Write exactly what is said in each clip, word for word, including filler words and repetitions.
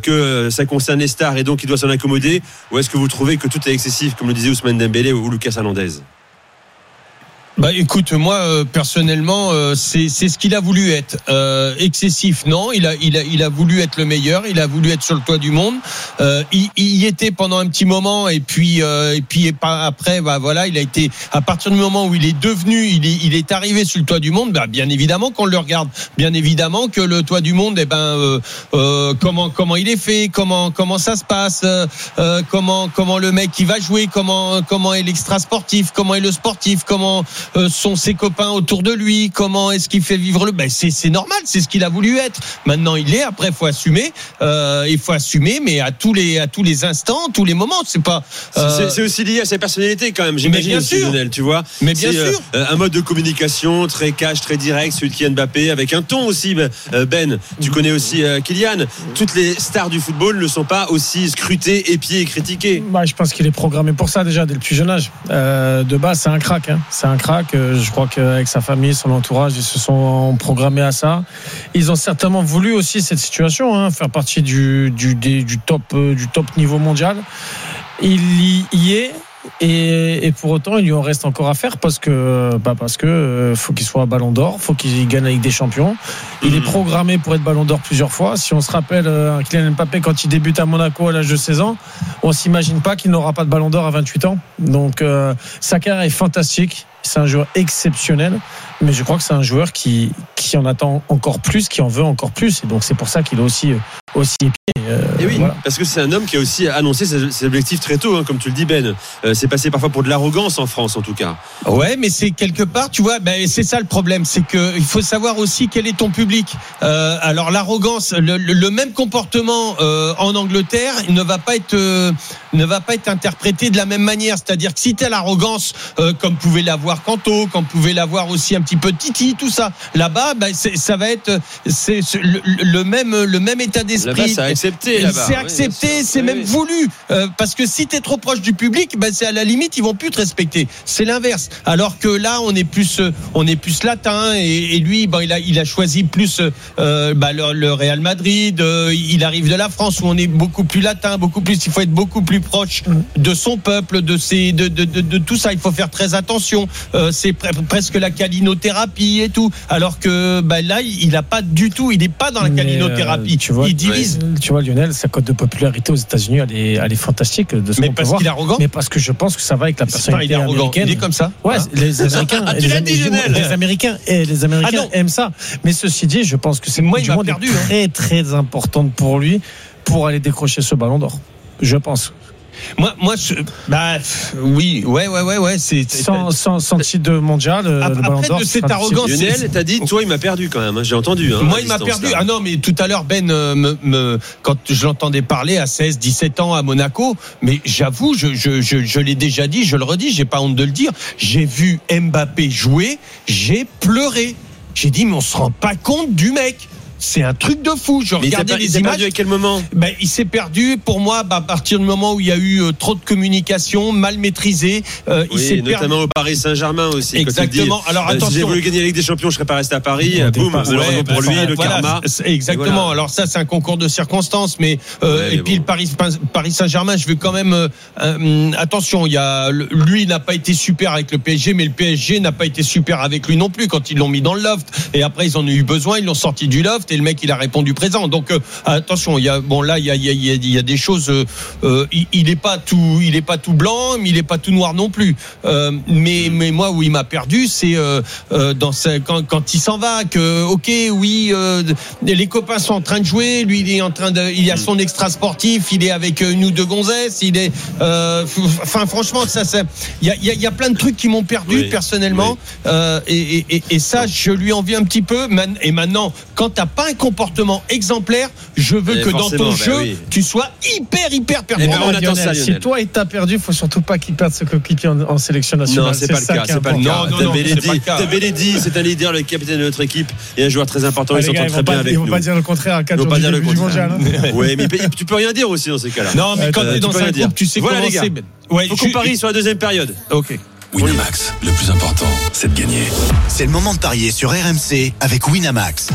que ça concerne les stars et donc il doit s'en accommoder, ou est-ce que vous trouvez que tout est excessif, comme le disait Ousmane Dembélé ou Lucas Hernandez? Bah écoute, moi euh, personnellement, euh, c'est c'est ce qu'il a voulu être. Euh, excessif, non. Il a il a il a voulu être le meilleur. Il a voulu être sur le toit du monde. Euh, il, il y était pendant un petit moment et puis euh, et puis et pas après. Bah voilà, il a été à partir du moment où il est devenu, il est il est arrivé sur le toit du monde. Bah bien évidemment qu'on le regarde. Bien évidemment que le toit du monde, eh ben euh, euh, comment comment il est fait, comment comment ça se passe, euh, comment comment le mec qui va jouer, comment comment est l'extra sportif, comment est le sportif, comment Euh, sont ses copains autour de lui, comment est-ce qu'il fait vivre le ben c'est c'est normal, c'est ce qu'il a voulu être. Maintenant il est, après faut assumer, euh, il faut assumer, mais à tous les à tous les instants, tous les moments, c'est pas euh... c'est, c'est aussi lié à sa personnalité quand même, j'imagine. Mais bien sûr, Lionel, tu vois. Mais bien c'est, sûr, euh, un mode de communication très cash, très direct, celui de Kylian Mbappé, avec un ton aussi. Ben, tu connais aussi euh, Kylian. Toutes les stars du football ne sont pas aussi scrutées, épiées et critiquées. Bah, je pense qu'il est programmé pour ça déjà dès le plus jeune âge. Euh, de base, c'est un crack, hein. C'est un crack. Je crois qu'avec sa famille, son entourage, ils se sont programmés à ça. Ils ont certainement voulu aussi cette situation, hein, faire partie du, du, du, du, top, du top niveau mondial. Il y est. Et, et pour autant, il lui en reste encore à faire parce que, bah parce que euh, faut qu'il soit Ballon d'Or, faut qu'il gagne avec des champions. Il mmh. est programmé pour être Ballon d'Or plusieurs fois. Si on se rappelle, euh, Kylian Mbappé quand il débute à Monaco à l'âge de seize ans, on s'imagine pas qu'il n'aura pas de Ballon d'Or à vingt-huit ans. Donc euh, sa carrière est fantastique. C'est un joueur exceptionnel, mais je crois que c'est un joueur qui qui en attend encore plus, qui en veut encore plus. Et donc c'est pour ça qu'il est aussi aussi épié. Euh, et oui, voilà. Parce que c'est un homme qui a aussi annoncé ses, ses objectifs très tôt, hein, comme tu le dis Ben. Euh, c'est passé parfois pour de l'arrogance en France, en tout cas. Ouais, mais c'est quelque part, tu vois, ben c'est ça le problème, c'est que il faut savoir aussi quel est ton public. Euh, alors l'arrogance, le, le, le même comportement euh, en Angleterre, il ne va pas être euh, ne va pas être interprété de la même manière. C'est-à-dire que si t'as l'arrogance, euh, comme pouvait l'avoir Kanto, comme pouvait l'avoir aussi un petit peu Titi, tout ça, là-bas, ben c'est, ça va être c'est, c'est le, le même le même état d'esprit. Là-bas, c'est accepté. Là-bas. C'est accepté, oui, c'est oui, même oui. voulu. Euh, parce que si t'es trop proche du public, ben c'est à la limite, ils vont plus te respecter. C'est l'inverse. Alors que là, on est plus, on est plus latin et, et lui, ben il a, il a choisi plus euh, ben le, le Real Madrid. Euh, il arrive de la France où on est beaucoup plus latin, beaucoup plus. Il faut être beaucoup plus proche de son peuple, de ses, de, de, de, de tout ça. Il faut faire très attention. Euh, c'est pre- presque la calinothérapie et tout. Alors que ben là, il n'a pas du tout. Il n'est pas dans la calinothérapie. Euh, tu vois, il divise. Ouais. Tu vois, Lionel, sa cote de popularité aux États-Unis, elle est, elle est fantastique de ce mais qu'on parce peut voir. qu'il est arrogant. Mais parce que je pense que ça va avec la personnalité pas, il est américaine. Il est comme ça. Ouais, hein les Américains. Ah, tu les, l'as dit, Lionel. Les Américains et les Américains ah aiment ça. Mais ceci dit, je pense que c'est moi, du il m'a monde perdu, très hein. très importante pour lui pour aller décrocher ce Ballon d'Or. Je pense. Moi, moi, je, bah, oui, ouais, ouais, ouais, ouais, c'est, c'est sans, sans, sans titre mondial. Après, le Ballon d'Or, de cette arrogance. Lionel, t'as dit, toi, il m'a perdu quand même. Hein, j'ai entendu. Hein, moi, il m'a perdu. Là. Ah non, mais tout à l'heure, Ben, euh, me, me, quand je l'entendais parler à seize, dix-sept ans à Monaco, mais j'avoue, je, je, je, je l'ai déjà dit, je le redis, j'ai pas honte de le dire. J'ai vu Mbappé jouer, j'ai pleuré. J'ai dit, mais on se rend pas compte du mec. C'est un truc de fou. Je mais regardais pas, les il s'est images. Perdu à quel moment ben, il s'est perdu. Pour moi, ben, à partir du moment où il y a eu euh, trop de communication, mal maîtrisée, euh, il oui, s'est notamment perdu. au Paris Saint-Germain aussi. Exactement. Dis, Alors euh, attention. Si j'ai voulu gagner la Ligue des Champions, je serais pas resté à Paris. On Boum, malheureusement ouais, pour ben, lui, ça, le voilà, karma. Exactement. Voilà. Alors ça, c'est un concours de circonstances, mais, euh, ouais, et mais puis bon. le Paris, Paris Saint-Germain, je veux quand même euh, euh, attention. Il y a lui n'a pas été super avec le P S G, mais le P S G n'a pas été super avec lui non plus quand ils l'ont mis dans le loft. Et après, ils en ont eu besoin, ils l'ont sorti du loft et le mec, il a répondu présent. Donc euh, attention, il y a bon là, il y a il y a, il y a des choses. Euh, il, il est pas tout, il est pas tout blanc, mais il est pas tout noir non plus. Euh, mais mais moi où il m'a perdu, c'est euh, euh, dans sa, quand quand il s'en va, que ok, oui, euh, les copains sont en train de jouer, lui il est en train de, il a son extra sportif, il est avec une ou deux gonzesses, il est, euh, enfin franchement ça, ça, il y a il y a, il y a plein de trucs qui m'ont perdu oui, personnellement, oui. euh, et, et et ça je lui envie un petit peu. Et maintenant, quand t'as pas un comportement exemplaire, je veux et que dans ton bah jeu, oui. tu sois hyper, hyper performant. Eh ben, ça, si toi il t'a perdu, il faut surtout pas qu'il perde ce coéquipier en, en sélection nationale. Non, c'est, c'est pas le cas. C'est pas le cas. Non, non, Dembélé, c'est un leader, le capitaine de notre équipe et un joueur très important. Ah, il s'entend très bien avec nous. Ils vont pas dire le contraire à quatre jours du début du mondial. Oui, mais tu peux rien dire aussi dans ces cas-là. Non, mais quand t'es dans un groupe, tu sais comment c'est. Il faut qu'on parie sur la deuxième période. Ok. Winamax, le plus important, c'est de gagner. C'est le moment de parier sur R M C avec Winamax.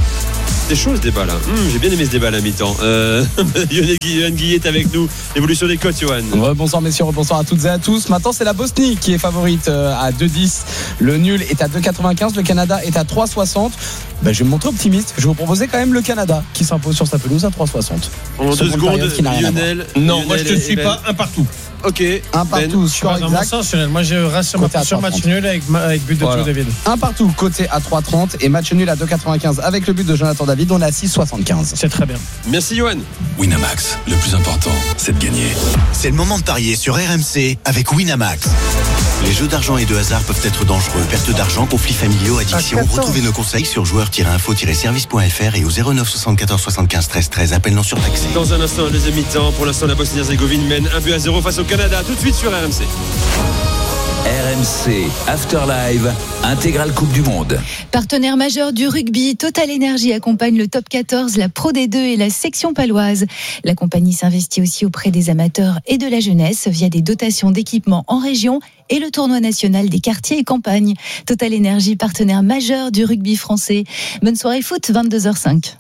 C'est chaud ce débat là. Hum, j'ai bien aimé ce débat là à mi-temps. Euh, Yoann Guillet est avec nous. L'évolution des cotes, Yoann. Bonsoir messieurs, bonsoir à toutes et à tous. Maintenant c'est la Bosnie qui est favorite à deux dix. Le nul est à deux quatre-vingt-quinze. Le Canada est à trois soixante. Ben, je vais me montrer optimiste. Je vais vous proposer quand même le Canada qui s'impose sur sa pelouse à trois soixante. En deux secondes, Lionel. Non, Lionel moi je te suis Ben. pas un partout. Ok. Un partout, Ben. score Dans mon exact. sens, moi je reste sur Côté ma à sur trois match trente. nul avec, avec but de Voilà. Joe David. Un partout, côté à trois trente et match nul à deux quatre-vingt-quinze avec le but de Jonathan David. On est à six soixante-quinze. C'est très bien. Merci, Yoann. Winamax, le plus important, c'est de gagner. C'est le moment de parier sur R M C avec Winamax. Les jeux d'argent et de hasard peuvent être dangereux. Perte d'argent, conflits familiaux, addiction. Retrouvez nos conseils sur joueurs tiret info tiret service point f r et au zéro neuf soixante-quatorze soixante-quinze treize treize. Appel non surtaxé. Dans un instant, deuxième mi-temps. Pour l'instant, la Bosnie-Herzégovine mène un but à zéro face au Canada. Tout de suite sur R M C. R M C Afterlive, intégrale Coupe du Monde. Partenaire majeur du rugby, Total Energy accompagne le top quatorze, la Pro D deux et la section paloise. La compagnie s'investit aussi auprès des amateurs et de la jeunesse via des dotations d'équipements en région et le tournoi national des quartiers et campagnes. Total Energy, partenaire majeur du rugby français. Bonne soirée foot, vingt-deux heures cinq.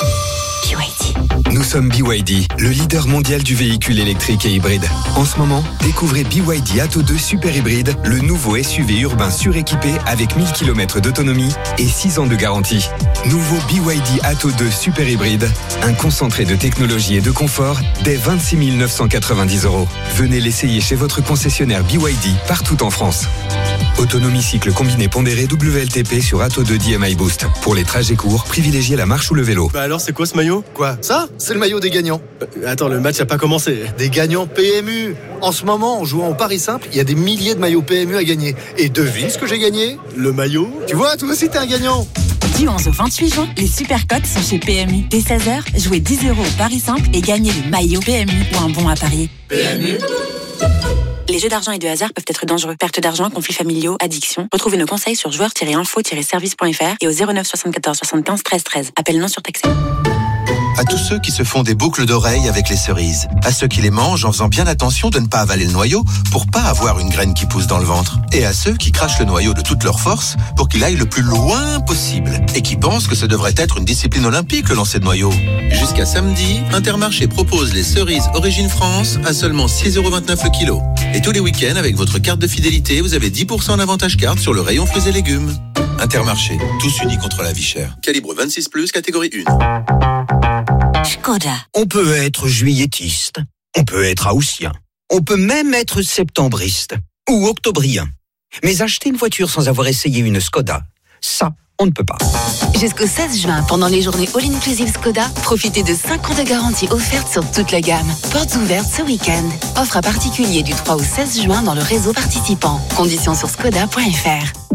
Nous sommes B Y D, le leader mondial du véhicule électrique et hybride. En ce moment, découvrez B Y D Atto deux Super Hybride, le nouveau S U V urbain suréquipé avec mille kilomètres d'autonomie et six ans de garantie. Nouveau B Y D Atto deux Super Hybride, un concentré de technologie et de confort dès vingt-six mille neuf cent quatre-vingt-dix euros. Venez l'essayer chez votre concessionnaire B Y D partout en France. Autonomie cycle combiné pondéré W L T P sur Atto deux D M I Boost. Pour les trajets courts, privilégiez la marche ou le vélo. Bah alors c'est quoi ce maillot? Quoi? Ça? C'est le maillot des gagnants. Euh, attends, le match a pas commencé. Des gagnants P M U. En ce moment, en jouant au Paris Simple, il y a des milliers de maillots P M U à gagner. Et devine ce que j'ai gagné? Le maillot. Tu vois, toi aussi t'es un gagnant. Du onze au vingt-huit juin, les super cotes sont chez P M U. Dès seize heures, jouez dix euros au Paris Simple et gagnez le maillot P M U ou un bon à parier. P M U. Les jeux d'argent et de hasard peuvent être dangereux. Perte d'argent, conflits familiaux, addiction. Retrouvez nos conseils sur joueurs tiret info tiret service point f r et au zéro neuf soixante-quatorze soixante-quinze treize treize. Appel non surtaxé. À tous ceux qui se font des boucles d'oreilles avec les cerises. À ceux qui les mangent en faisant bien attention de ne pas avaler le noyau pour pas avoir une graine qui pousse dans le ventre. Et à ceux qui crachent le noyau de toute leur force pour qu'il aille le plus loin possible. Et qui pensent que ce devrait être une discipline olympique, le lancer de noyau. Jusqu'à samedi, Intermarché propose les cerises Origine France à seulement six euros vingt-neuf le kilo. Et tous les week-ends, avec votre carte de fidélité, vous avez dix pour cent d'avantage carte sur le rayon fruits et légumes. Intermarché, tous unis contre la vie chère. Calibre vingt-six plus, catégorie un. Skoda. On peut être juilletiste, on peut être haussien, on peut même être septembriste ou octobrien. Mais acheter une voiture sans avoir essayé une Skoda, ça, on ne peut pas. Jusqu'au seize juin, pendant les journées All-Inclusive Skoda, profitez de cinq ans de garantie offerte sur toute la gamme. Portes ouvertes ce week-end. Offre à particulier du trois au seize juin dans le réseau participant. Conditions sur skoda point f r.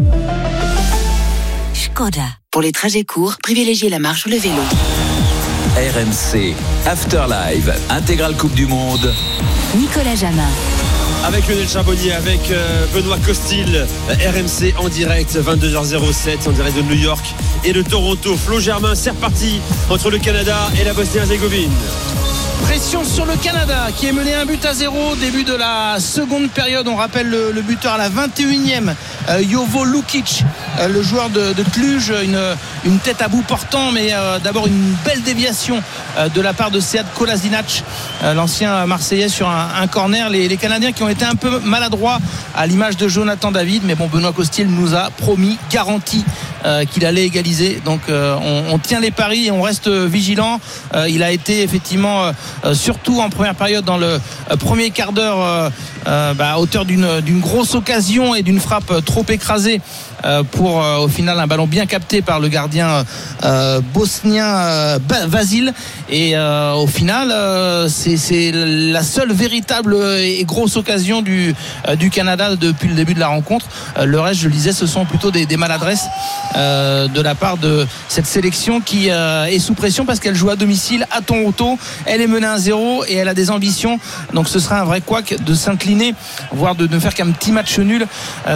Skoda. Pour les trajets courts, privilégiez la marche ou le vélo. R M C Afterlive, intégrale Coupe du Monde. Nicolas Jamin. Avec Lionel Charbonnier, avec euh, Benoît Costil, R M C en direct, vingt-deux heures sept, en direct de New York et de Toronto. Flo Germain, c'est reparti entre le Canada et la Bosnie-Herzégovine. Pression sur le Canada qui est mené un but à zéro, début de la seconde période. On rappelle le, le buteur à la vingt et unième, euh, Jovo Lukic, euh, le joueur de, de Cluj, une, une tête à bout portant, mais euh, d'abord une belle déviation euh, de la part de Sead Kolasinac, euh, l'ancien Marseillais, sur un, un corner. Les, les Canadiens qui ont été un peu maladroits à l'image de Jonathan David, mais bon, Benoît Costil nous a promis, garanti euh, qu'il allait égaliser. Donc euh, on, on tient les paris et on reste vigilant. Euh, il a été effectivement euh, Euh, surtout en première période dans le euh, premier quart d'heure euh, euh, bah, à hauteur d'une, d'une grosse occasion et d'une frappe euh, trop écrasée euh, pour euh, au final un ballon bien capté par le gardien euh, bosnien euh, Vasil et euh, au final euh, c'est, c'est la seule véritable et grosse occasion du, euh, du Canada depuis le début de la rencontre. Euh, le reste, je le disais, ce sont plutôt des, des maladresses euh, de la part de cette sélection qui euh, est sous pression parce qu'elle joue à domicile à Toronto. Elle est menée un zéro et elle a des ambitions, donc ce sera un vrai couac de s'incliner, voire de ne faire qu'un petit match nul euh, sur ce début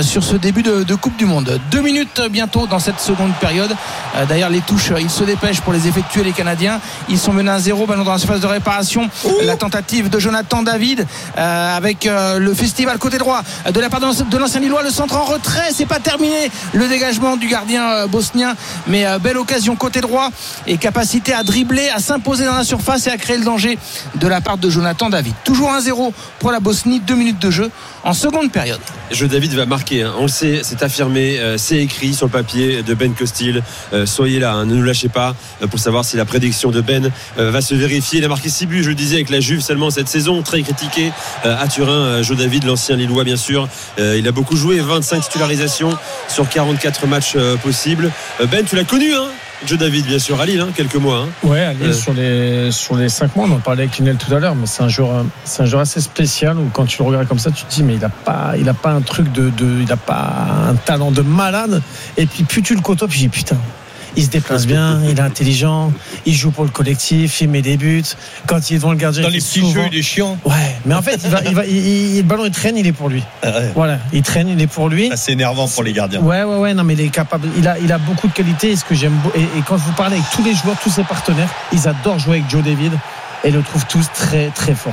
début de, de Coupe du Monde. Deux minutes bientôt dans cette seconde période. Euh, d'ailleurs les touches, ils se dépêchent pour les effectuer, les Canadiens. Ils sont menés à zéro, ballon dans la surface de réparation. Ouh. La tentative de Jonathan David euh, avec euh, le festival côté droit de la part de l'ancien Lillois. Le centre en retrait, c'est pas terminé. Le dégagement du gardien euh, bosnien, mais euh, belle occasion côté droit et capacité à dribbler, à s'imposer dans la surface et à créer le danger de la part de Jonathan David. Toujours un zéro pour la Bosnie, deux minutes de jeu en seconde période. Je David va marquer, hein. On le sait, c'est affirmé, euh, c'est écrit sur le papier de Ben Costil. Euh, soyez là, hein, ne nous lâchez pas euh, pour savoir si la prédiction de Ben euh, va se vérifier. Il a marqué six buts, je le disais, avec la Juve seulement cette saison, très critiqué euh, à Turin. Euh, Jo David, l'ancien Lillois bien sûr, euh, il a beaucoup joué, vingt-cinq titularisations sur quarante-quatre matchs euh, possibles. Euh, Ben, tu l'as connu, hein, Jo David, bien sûr, à Lille, hein, quelques mois. Hein. Ouais, à Lille, euh... sur les sur les cinq mois, on en parlait avec Lionel tout à l'heure, mais c'est un joueur, c'est un joueur assez spécial où quand tu le regardes comme ça, tu te dis mais il a pas, il a pas un truc de, de il a pas un talent de malade. Et puis plus tu le côtoies, puis je dis putain. Il se déplace bien, il est intelligent, il joue pour le collectif, il met des buts. Quand il est devant le gardien, dans les petits souvent... jeux, il est chiant. Ouais, mais en fait, il va, il va, il, il, le ballon il traîne, il est pour lui. Ah ouais. Voilà, il traîne, il est pour lui. Ah, c'est énervant pour les gardiens. Ouais, ouais, ouais. Non, mais il est capable. Il a, il a beaucoup de qualités. Et ce que j'aime, et, et quand vous parlez avec tous les joueurs, tous ses partenaires, ils adorent jouer avec Jo David et le trouvent tous très, très fort.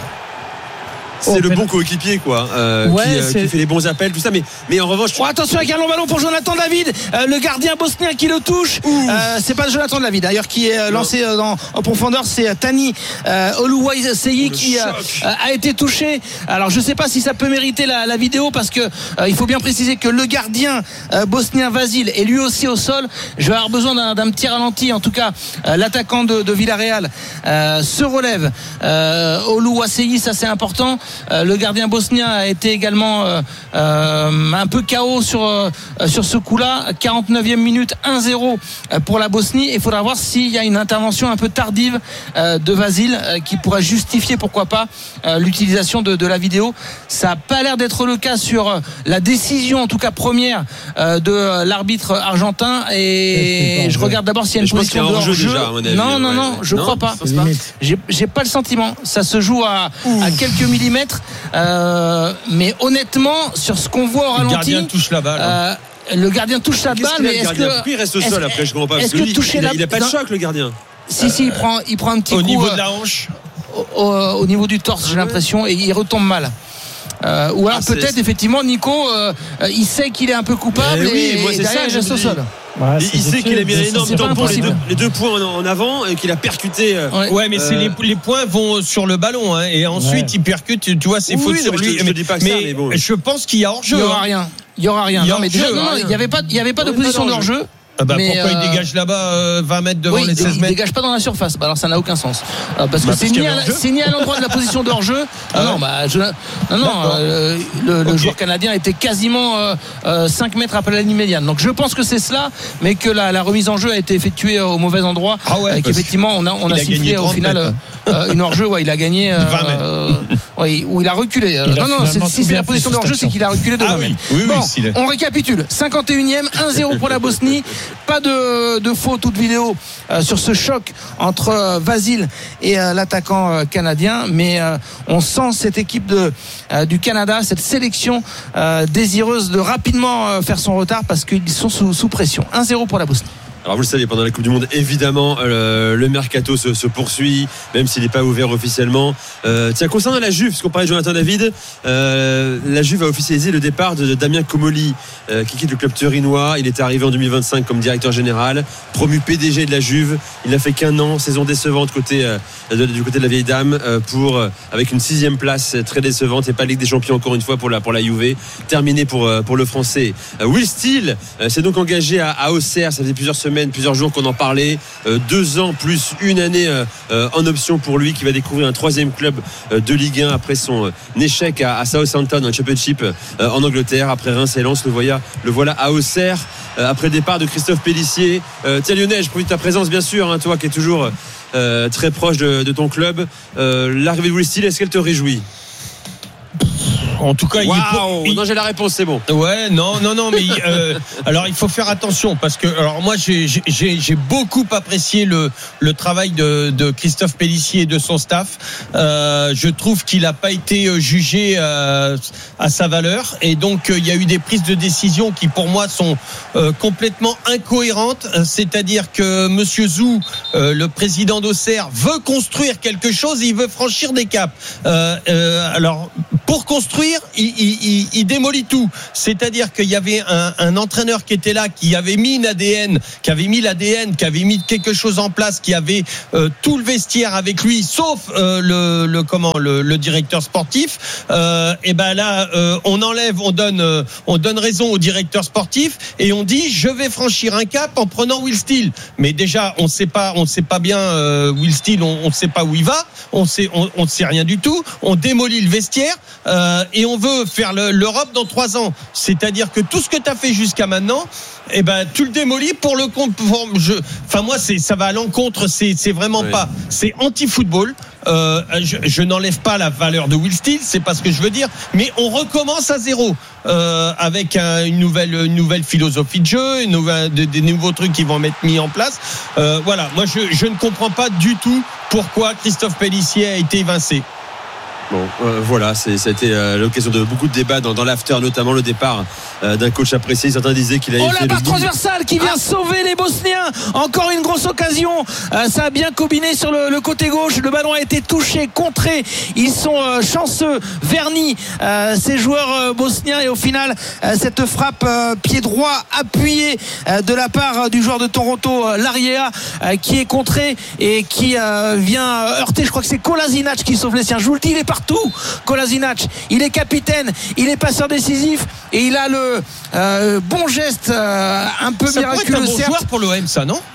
C'est oh, le bon coéquipier quoi euh, ouais, qui, euh, qui fait les bons appels tout ça mais, mais en revanche oh, attention avec un long ballon pour Jonathan David euh, le gardien bosnien qui le touche euh, c'est pas Jonathan David d'ailleurs qui est euh, lancé euh, dans, en profondeur c'est euh, Tani euh, Oluwaseyi qui euh, a été touché. Alors je sais pas si ça peut mériter la, la vidéo parce que euh, il faut bien préciser que le gardien euh, bosnien Vasil est lui aussi au sol. Je vais avoir besoin d'un, d'un petit ralenti. En tout cas euh, l'attaquant de, de Villarreal euh, se relève. euh, Oluwaseyi, ça c'est important. Euh, le gardien bosnien a été également euh, euh, un peu K O sur, euh, sur ce coup-là. quarante-neuvième minute, un zéro pour la Bosnie. Il faudra voir s'il y a une intervention un peu tardive euh, de Vasil euh, qui pourrait justifier, pourquoi pas, euh, l'utilisation de, de la vidéo. Ça n'a pas l'air d'être le cas sur euh, la décision, en tout cas première, euh, de l'arbitre argentin. Et, et je regarde d'abord s'il y a une position de hors-jeu. Non, non, non, je ne crois pas. pas. J'ai, j'ai pas le sentiment. Ça se joue à, à quelques millimètres. Euh, mais honnêtement, sur ce qu'on voit au ralenti, le gardien touche la balle. Euh, le gardien touche la balle, mais est-ce que il reste au sol après je comprends pas parce que lui, il, a, il a pas de choc le gardien. Si si, il prend, il prend un petit au coup niveau euh, de la hanche, au, au, au niveau du torse, j'ai l'impression, et il retombe mal. Euh, ou alors ah, peut-être c'est... effectivement Nico euh, il sait qu'il est un peu coupable et, oui, et, moi, et derrière il reste au sol. Ouais, il sait qu'il a mis un énorme tampon les deux, les deux points en avant et qu'il a percuté. Ouais, ouais mais euh... c'est les, les points vont sur le ballon hein, et ensuite ouais. il percute. Tu vois, c'est oui, faute oui, sur lui. Je, je mais, dis pas que mais, ça, mais bon. Je pense qu'il y a hors-jeu. Il y aura rien. Il y aura rien. Il y, non, mais déjà, jeu, non, non, il n'y avait pas, il y avait pas de ouais, position de hors-jeu. Ah bah mais pourquoi euh... il dégage là-bas euh, vingt mètres devant oui, les seize mètres? Il dégage pas dans la surface. Bah alors ça n'a aucun sens. Euh, parce que bah, c'est, parce ni à, c'est ni à l'endroit de la position de hors-jeu. Ah non, ouais. bah, je, non, non. Euh, le, le okay. joueur canadien était quasiment euh, euh, cinq mètres après la ligne médiane. Donc je pense que c'est cela, mais que la, la remise en jeu a été effectuée au mauvais endroit. Ah ouais, et qu'effectivement on a, on a, a sifflé au final euh, euh, une hors-jeu. Ouais, il a gagné. Euh, euh, ouais, où il a reculé. Il non, a non. C'est, si c'est la position de hors-jeu, c'est qu'il a reculé de vingt mètres. Bon, on récapitule. cinquante et unième, un zéro pour la Bosnie. Pas de de faute ou de vidéo euh, sur ce choc entre euh, Vasil et euh, l'attaquant euh, canadien, mais euh, on sent cette équipe de, euh, du Canada, cette sélection euh, désireuse de rapidement euh, faire son retard parce qu'ils sont sous, sous pression. un zéro pour la Bosnie. Alors vous le savez, pendant la Coupe du Monde, évidemment, euh, le mercato se, se poursuit, même s'il n'est pas ouvert officiellement. Euh, tiens, concernant la Juve, parce qu'on parlait de Jonathan David, euh, la Juve a officialisé le départ de, de Damien Comolli, euh, qui quitte le club turinois. Il était arrivé en deux mille vingt-cinq comme directeur général, promu P D G de la Juve. Il n'a fait qu'un an, saison décevante côté, euh, de, du côté de la vieille dame, euh, pour euh, avec une sixième place très décevante et pas Ligue des Champions encore une fois pour la pour la Juve. Terminé pour euh, pour le Français. Euh, Will Steele euh, s'est donc engagé à, à Auxerre. Ça faisait plusieurs semaines. Plusieurs jours qu'on en parlait, euh, deux ans plus une année euh, euh, en option pour lui qui va découvrir un troisième club euh, de Ligue un après son euh, échec à, à Southampton en Championship euh, en Angleterre. Après Reims et Lens, le, voya, le voilà à Auxerre euh, après le départ de Christophe Pélissier. Euh, tiens Lionel, je profite de ta présence bien sûr, hein, toi qui es toujours euh, très proche de, de ton club. Euh, l'arrivée de Will Steele, est-ce qu'elle te réjouit? En tout cas, wow, il, il... non, j'ai la réponse, c'est bon. Ouais, non, non, non, mais euh, alors il faut faire attention parce que alors moi j'ai j'ai, j'ai beaucoup apprécié le le travail de, de Christophe Pélissier et de son staff. Euh, je trouve qu'il n'a pas été jugé euh, à sa valeur et donc euh, il y a eu des prises de décision qui pour moi sont euh, complètement incohérentes. C'est-à-dire que Monsieur Zou, euh, le président d'Auxerre, veut construire quelque chose, et il veut franchir des caps. Euh, euh, alors pour construire, il, il, il démolit tout. C'est-à-dire qu'il y avait un, un entraîneur qui était là, qui avait mis une A D N, qui avait mis l'A D N, qui avait mis quelque chose en place, qui avait euh, tout le vestiaire avec lui, sauf euh, le, le comment le, le directeur sportif. Euh, et ben là, euh, on enlève, on donne, euh, on donne raison au directeur sportif et on dit je vais franchir un cap en prenant Will Steele. Mais déjà, on ne sait pas, on sait pas bien euh, Will Steele, on ne sait pas où il va, on sait, on, on ne sait rien du tout. On démolit le vestiaire. Euh, et on veut faire le, l'Europe dans trois ans. C'est-à-dire que tout ce que tu as fait jusqu'à maintenant, eh ben, tu le démolis pour le compte. Enfin, moi, c'est, ça va à l'encontre. C'est, c'est vraiment oui. pas. C'est anti-football. Euh, je, je n'enlève pas la valeur de Will Steele, c'est pas ce que je veux dire. Mais on recommence à zéro euh, avec un, une nouvelle, une nouvelle philosophie de jeu, une nouvelle, des, des nouveaux trucs qui vont être mis en place. Euh, voilà. Moi, je, je ne comprends pas du tout pourquoi Christophe Pélissier a été évincé. Bon, euh, voilà, c'est, ça a été euh, l'occasion de beaucoup de débats dans, dans l'after, notamment le départ euh, d'un coach apprécié. Certains disaient qu'il avait oh, fait la barre le transversale qui vient ah. sauver les Bosniens. Encore une grosse occasion. Euh, ça a bien combiné sur le, le côté gauche. Le ballon a été touché, contré. Ils sont euh, chanceux, vernis, euh, ces joueurs euh, bosniens. Et au final, euh, cette frappe euh, pied droit appuyé euh, de la part euh, du joueur de Toronto, euh, Larriea, euh, qui est contré et qui euh, vient heurter. Je crois que c'est Kolasinac qui sauve les siens. Je vous le dis, il est partout. Kolasinac, il est capitaine, il est passeur décisif et il a le euh, bon geste euh, un peu ça miraculeux. Ça pourrait être un bon joueur pour l'O M, ça, non?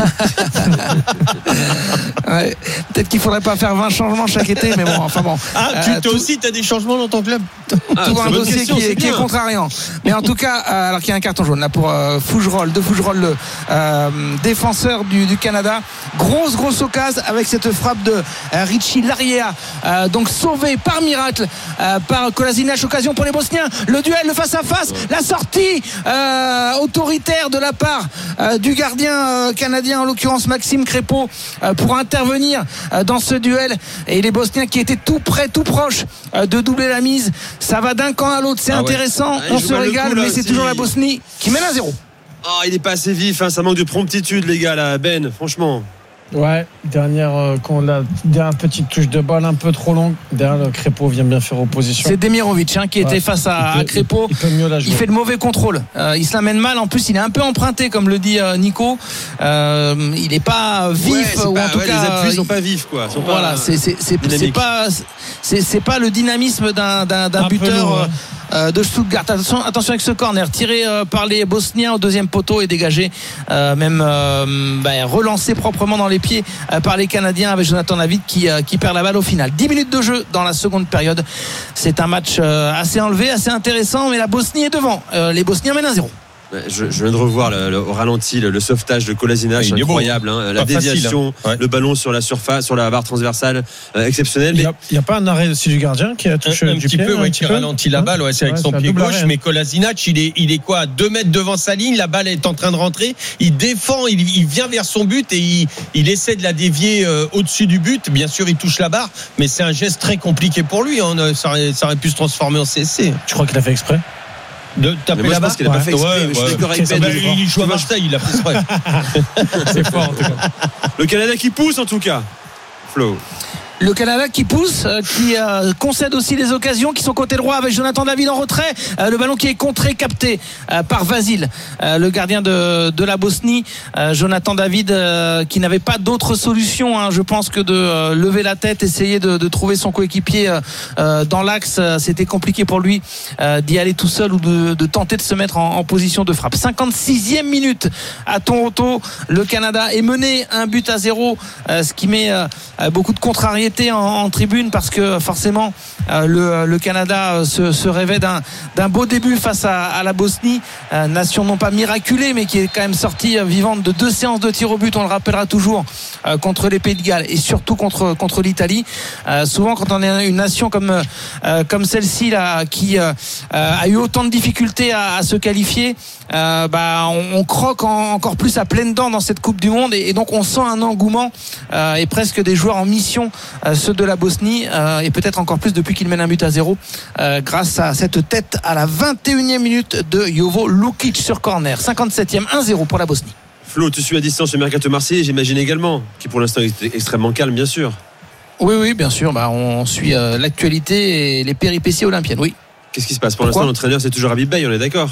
Ouais, peut-être qu'il faudrait pas faire vingt changements chaque été, mais bon, enfin bon. Ah, tu, euh, toi tout, aussi, tu as des changements dans ton club. Ah, tout un dossier question, qui, est, qui est contrariant. Mais en tout cas, euh, alors qu'il y a un carton jaune là pour euh, Fougerolles, de Fougerolles, le euh, défenseur du, du Canada. Grosse, grosse occasion avec cette frappe de euh, Richie Larriea, euh, donc sauvé par miracle euh, par Kolasinac. Occasion pour les Bosniens. Le duel, le face à face, la sortie euh, autoritaire de la part euh, du gardien euh, canadien, en l'occurrence Maxime Crépeau, euh, pour intervenir euh, dans ce duel. Et les Bosniens qui étaient tout près, tout proches euh, de doubler la mise. Ça va d'un camp à l'autre, c'est ah intéressant, ouais. ah, on se régale, coup, là, mais c'est si... toujours la Bosnie qui mène à zéro. Oh, il n'est pas assez vif, hein, ça manque de promptitude, les gars, là, Ben, franchement. Ouais, dernière, euh, quand la dernière petite touche de balle un peu trop longue. Derrière, le Crépeau vient bien faire opposition. C'est Demirovic hein, qui ouais. était face à, peut, à Crépeau. Il, peut mieux la jouer. Il fait le mauvais contrôle. Euh, il se l'amène mal. En plus, il est un peu emprunté, comme le dit euh, Nico. Euh, il n'est pas vif, ouais, ou pas, en tout ouais, cas. Les appuis sont pas vifs, quoi. Sont voilà, pas, c'est, c'est, c'est, c'est pas, c'est, c'est pas le dynamisme d'un, d'un, d'un buteur. Long, ouais. Euh, de Stuttgart. Attention, attention avec ce corner tiré euh, par les Bosniens au deuxième poteau et dégagé, euh, même euh, bah, relancé proprement dans les pieds euh, par les Canadiens avec Jonathan David qui, euh, qui perd la balle au final. dix minutes de jeu dans la seconde période. C'est un match euh, assez enlevé, assez intéressant, mais la Bosnie est devant. Euh, les Bosniens mènent à zéro. Je, je viens de revoir le, le, au ralenti le, le sauvetage de Kolasinac, ah, incroyable, hein, la déviation, facile, hein. ouais. le ballon sur la surface, sur la barre transversale, euh, exceptionnel. Il n'y a, a pas un arrêt aussi du gardien qui a touché un, un du petit pied, peu, un ouais, petit qui peu. ralentit la balle, ouais, c'est ouais, avec son pied gauche. Arrêt. Mais Kolasinac, il est, il est quoi, à deux mètres devant sa ligne, la balle est en train de rentrer, il défend, il, il vient vers son but et il, il essaie de la dévier euh, au-dessus du but. Bien sûr, il touche la barre, mais c'est un geste très compliqué pour lui. Hein. Ça, aurait, ça aurait pu se transformer en C S C. Tu crois qu'il a fait exprès? De taper moi, la barre. Je pense qu'il n'a ouais. pas fait exprès. Ouais, mais ouais. Je suis d'accord avec Ben. Il joue à Marseille, il a fait exprès. C'est fort en tout cas. Le Canada qui pousse en tout cas. Flo. Le Canada qui pousse, euh, qui euh, concède aussi des occasions, qui sont côté droit avec Jonathan David en retrait. Euh, le ballon qui est contré, capté euh, par Vasil, euh, le gardien de, de la Bosnie. Euh, Jonathan David euh, qui n'avait pas d'autre solution, hein, je pense, que de euh, lever la tête, essayer de, de trouver son coéquipier euh, euh, dans l'axe. C'était compliqué pour lui euh, d'y aller tout seul ou de, de tenter de se mettre en, en position de frappe. cinquante-sixième minute à Toronto. Le Canada est mené un but à zéro, euh, ce qui met euh, beaucoup de contrariés notoriété en, en tribune parce que forcément euh, le, le Canada se, se rêvait d'un, d'un beau début face à, à la Bosnie, euh, nation non pas miraculée mais qui est quand même sortie euh, vivante de deux séances de tir au but, on le rappellera toujours, euh, contre les Pays de Galles et surtout contre, contre l'Italie. Euh, souvent quand on est une nation comme, euh, comme celle-ci là, qui euh, a eu autant de difficultés à, à se qualifier, euh, bah, on, on croque en, encore plus à pleines dents dans cette Coupe du Monde et, et donc on sent un engouement euh, et presque des joueurs en mission, euh, ceux de la Bosnie, euh, et peut-être encore plus depuis qu'ils mènent un but à zéro euh, grâce à cette tête à la vingt et unième minute de Jovo Lukic sur corner. cinquante-septième, un zéro pour la Bosnie. Flo, tu suis à distance le mercato marseillais, j'imagine également, qui pour l'instant est extrêmement calme, bien sûr. Oui, oui, bien sûr. Bah, on suit euh, l'actualité et les péripéties olympiennes, oui. Qu'est-ce qui se passe pour Pourquoi l'instant? L'entraîneur, c'est toujours Habib Beye, on est d'accord?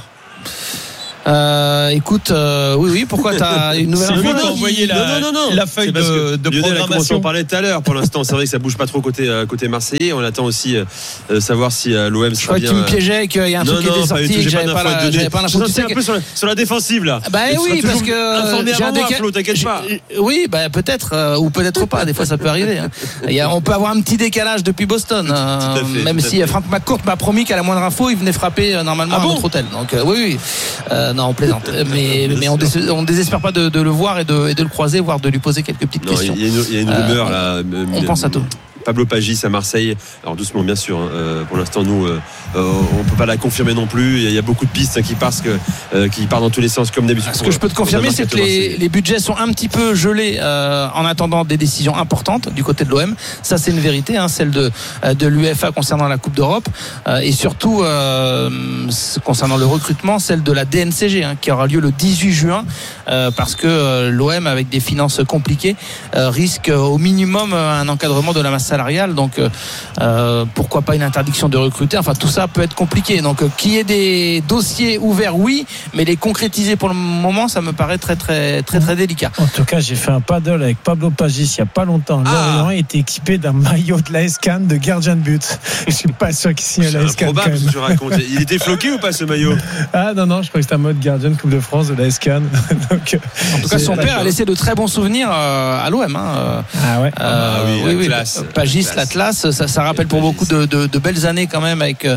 Euh, écoute, euh, oui, oui, pourquoi t'as une nouvelle C'est lui info qui a envoyé la, non, non, non. la feuille de, de Lionel a commencé à programmation. en parler tout à l'heure. Pour l'instant, c'est vrai que ça bouge pas trop côté, euh, côté Marseillais. On attend aussi euh, savoir si euh, l'O M Je sera crois que bien. tu me piégeais, qu'il y a un non, truc qui non, était pas du sorti tout, et que j'ai j'avais pas, la, j'avais pas l'info. Je Tu sais un peu sur la, sur la défensive là. Bah Et oui, parce que informé j'ai un avant moi, déca- Flo, t'inquiète pas. Oui, bah peut-être euh, ou peut-être pas. Des fois, ça peut arriver. Hein. Il y a, on peut avoir un petit décalage depuis Boston, euh, Tout à fait, même tout à si fait. Frank McCourt m'a promis qu'à la moindre info, il venait frapper euh, normalement Ah à bon notre hôtel. Donc euh, oui, oui. Euh, non, on plaisante. Mais mais on, dés- on désespère pas de, de le voir et de, et de le croiser, voire de lui poser quelques petites Non, questions. il y a une, il y a une Euh, rumeur là. on pense à tout. Pablo Pagis à Marseille. Alors doucement, bien sûr. Hein. Euh, pour l'instant, nous, euh, euh, on peut pas la confirmer non plus. Il y a, il y a beaucoup de pistes hein, qui partent, que, euh, qui partent dans tous les sens comme d'habitude. Ce que je peux te confirmer, c'est que les, les budgets sont un petit peu gelés euh, en attendant des décisions importantes du côté de l'O M. Ça, c'est une vérité, hein, celle de, de l'UEFA concernant la Coupe d'Europe euh, et surtout euh, concernant le recrutement, celle de la D N C G hein, qui aura lieu le dix-huit juin euh, parce que euh, l'O M, avec des finances compliquées, euh, risque euh, au minimum euh, un encadrement de la masse salariale. Donc, euh, pourquoi pas une interdiction de recruter. Enfin, tout ça peut être compliqué. Donc, euh, qu'il y ait des dossiers ouverts, oui, mais les concrétiser pour le moment, ça me paraît très, très, très, très délicat. En tout cas, j'ai fait un paddle avec Pablo Pagis il n'y a pas longtemps. Ah. Lorient était équipé d'un maillot de l'A S Cannes de gardien de but. Je suis pas sûr qu'il signe à C'est l'A S Cannes quand improbable ce même. que tu racontes. Il était floqué ou pas ce maillot? Ah non, non, je crois que c'était un mode gardien de Coupe de France de l'A S Cannes. Donc, En tout cas, son père a laissé de très bons souvenirs euh, à l'O M. Hein. Ah ouais. Euh, Ah oui, la oui, oui, classe. Pagis, La classe. l'Atlas, ça, ça rappelle pour beaucoup de, de, de belles années quand même avec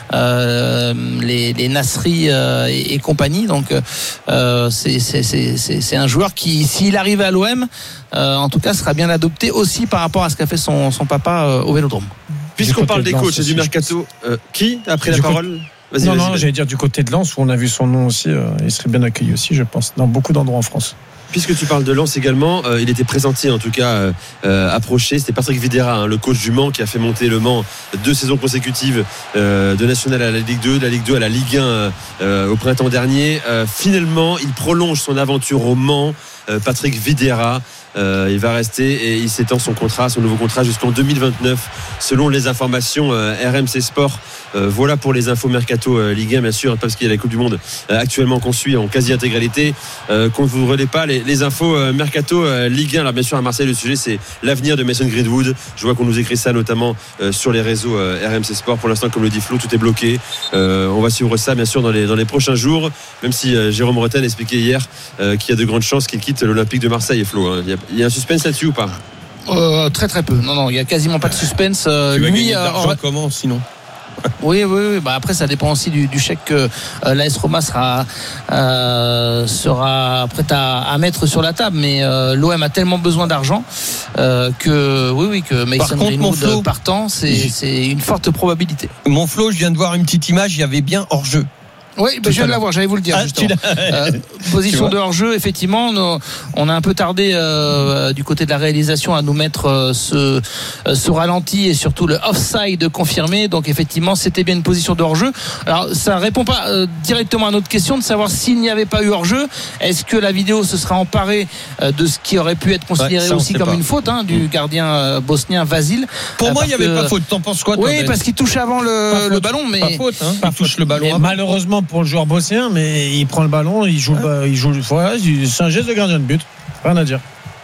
euh, les, les Nasri euh, et, et compagnie. Donc euh, c'est, c'est, c'est, c'est, c'est un joueur qui, s'il arrive à l'O M, euh, en tout cas, sera bien adopté aussi par rapport à ce qu'a fait son, son papa euh, au Vélodrome. Puisqu'on Du parle côté des de Lens coachs et du aussi, mercato, euh, qui a pris Du la coup- parole? Vas-y, non, vas-y, non, vas-y. j'allais dire du côté de Lens où on a vu son nom aussi. Euh, il serait bien accueilli aussi, je pense, dans beaucoup d'endroits en France. Puisque tu parles de Lens également, euh, il était présenté en tout cas euh, euh, approché. C'était Patrick Videra, hein, le coach du Mans, qui a fait monter le Mans deux saisons consécutives euh, de National à la Ligue deux, de la Ligue deux à la Ligue un euh, au printemps dernier. Euh, finalement, il prolonge son aventure au Mans. Euh, Patrick Videra, euh, il va rester et il s'étend son contrat, son nouveau contrat jusqu'en deux mille vingt-neuf, selon les informations euh, R M C Sport. Euh, voilà pour les infos mercato euh, Ligue un, bien sûr, parce qu'il y a la Coupe du Monde euh, actuellement qu'on suit en quasi-intégralité. Euh, qu'on ne vous relaie pas les, les infos euh, mercato euh, Ligue un. Alors bien sûr à Marseille, le sujet c'est l'avenir de Mason Greenwood. Je vois qu'on nous écrit ça notamment euh, sur les réseaux euh, R M C Sport. Pour l'instant, comme le dit Flo, tout est bloqué. Euh, on va suivre ça bien sûr dans les, dans les prochains jours, même si euh, Jérôme Rotten expliquait hier euh, qu'il y a de grandes chances qu'il quitte l'Olympique de Marseille. Et Flo, hein. il, y a, il y a un suspense là-dessus ou pas? Euh, très très peu. Non, non, il n'y a quasiment pas de suspense. Euh, Tu vas lui, gagner de euh, l'argent aura- comment sinon? Oui, oui, oui. Bah après, ça dépend aussi du, du chèque que euh, l'A S Roma sera euh, sera prête à, à mettre sur la table. Mais euh, l'O M a tellement besoin d'argent euh, que oui, oui, que Mason Par contre, mon Greenwood Flo, partant, c'est, c'est une forte probabilité. Mon Flo, je viens de voir une petite image, il y avait bien hors-jeu. Oui, bah, Tout je viens à de l'heure. l'avoir, j'allais vous le dire. Ah, justement. tu l'as- Euh, Tu position vois. de hors-jeu, effectivement, nous- on a un peu tardé euh, du côté de la réalisation à nous mettre euh, ce, euh, ce ralenti et surtout le offside confirmé. Donc effectivement, c'était bien une position de hors-jeu. Alors ça répond pas euh, directement à notre question de savoir s'il n'y avait pas eu hors-jeu. Est-ce que la vidéo se sera emparée euh, de ce qui aurait pu être considéré Ouais, ça, on aussi sait comme pas. une faute hein, du gardien euh, bosnien Vasil? Pour Euh, moi, il n'y parce avait que- pas faute. T'en penses quoi, toi, Oui, Ben parce qu'il touche avant Pas le, faute. le ballon, mais Pas faute, hein. Pas Il touche faute. le ballon. Mais avant. malheureusement pour le joueur bosnien, mais il prend le ballon, il joue, le- il joue. Voilà, c'est un geste de gardien de but. Rien à dire.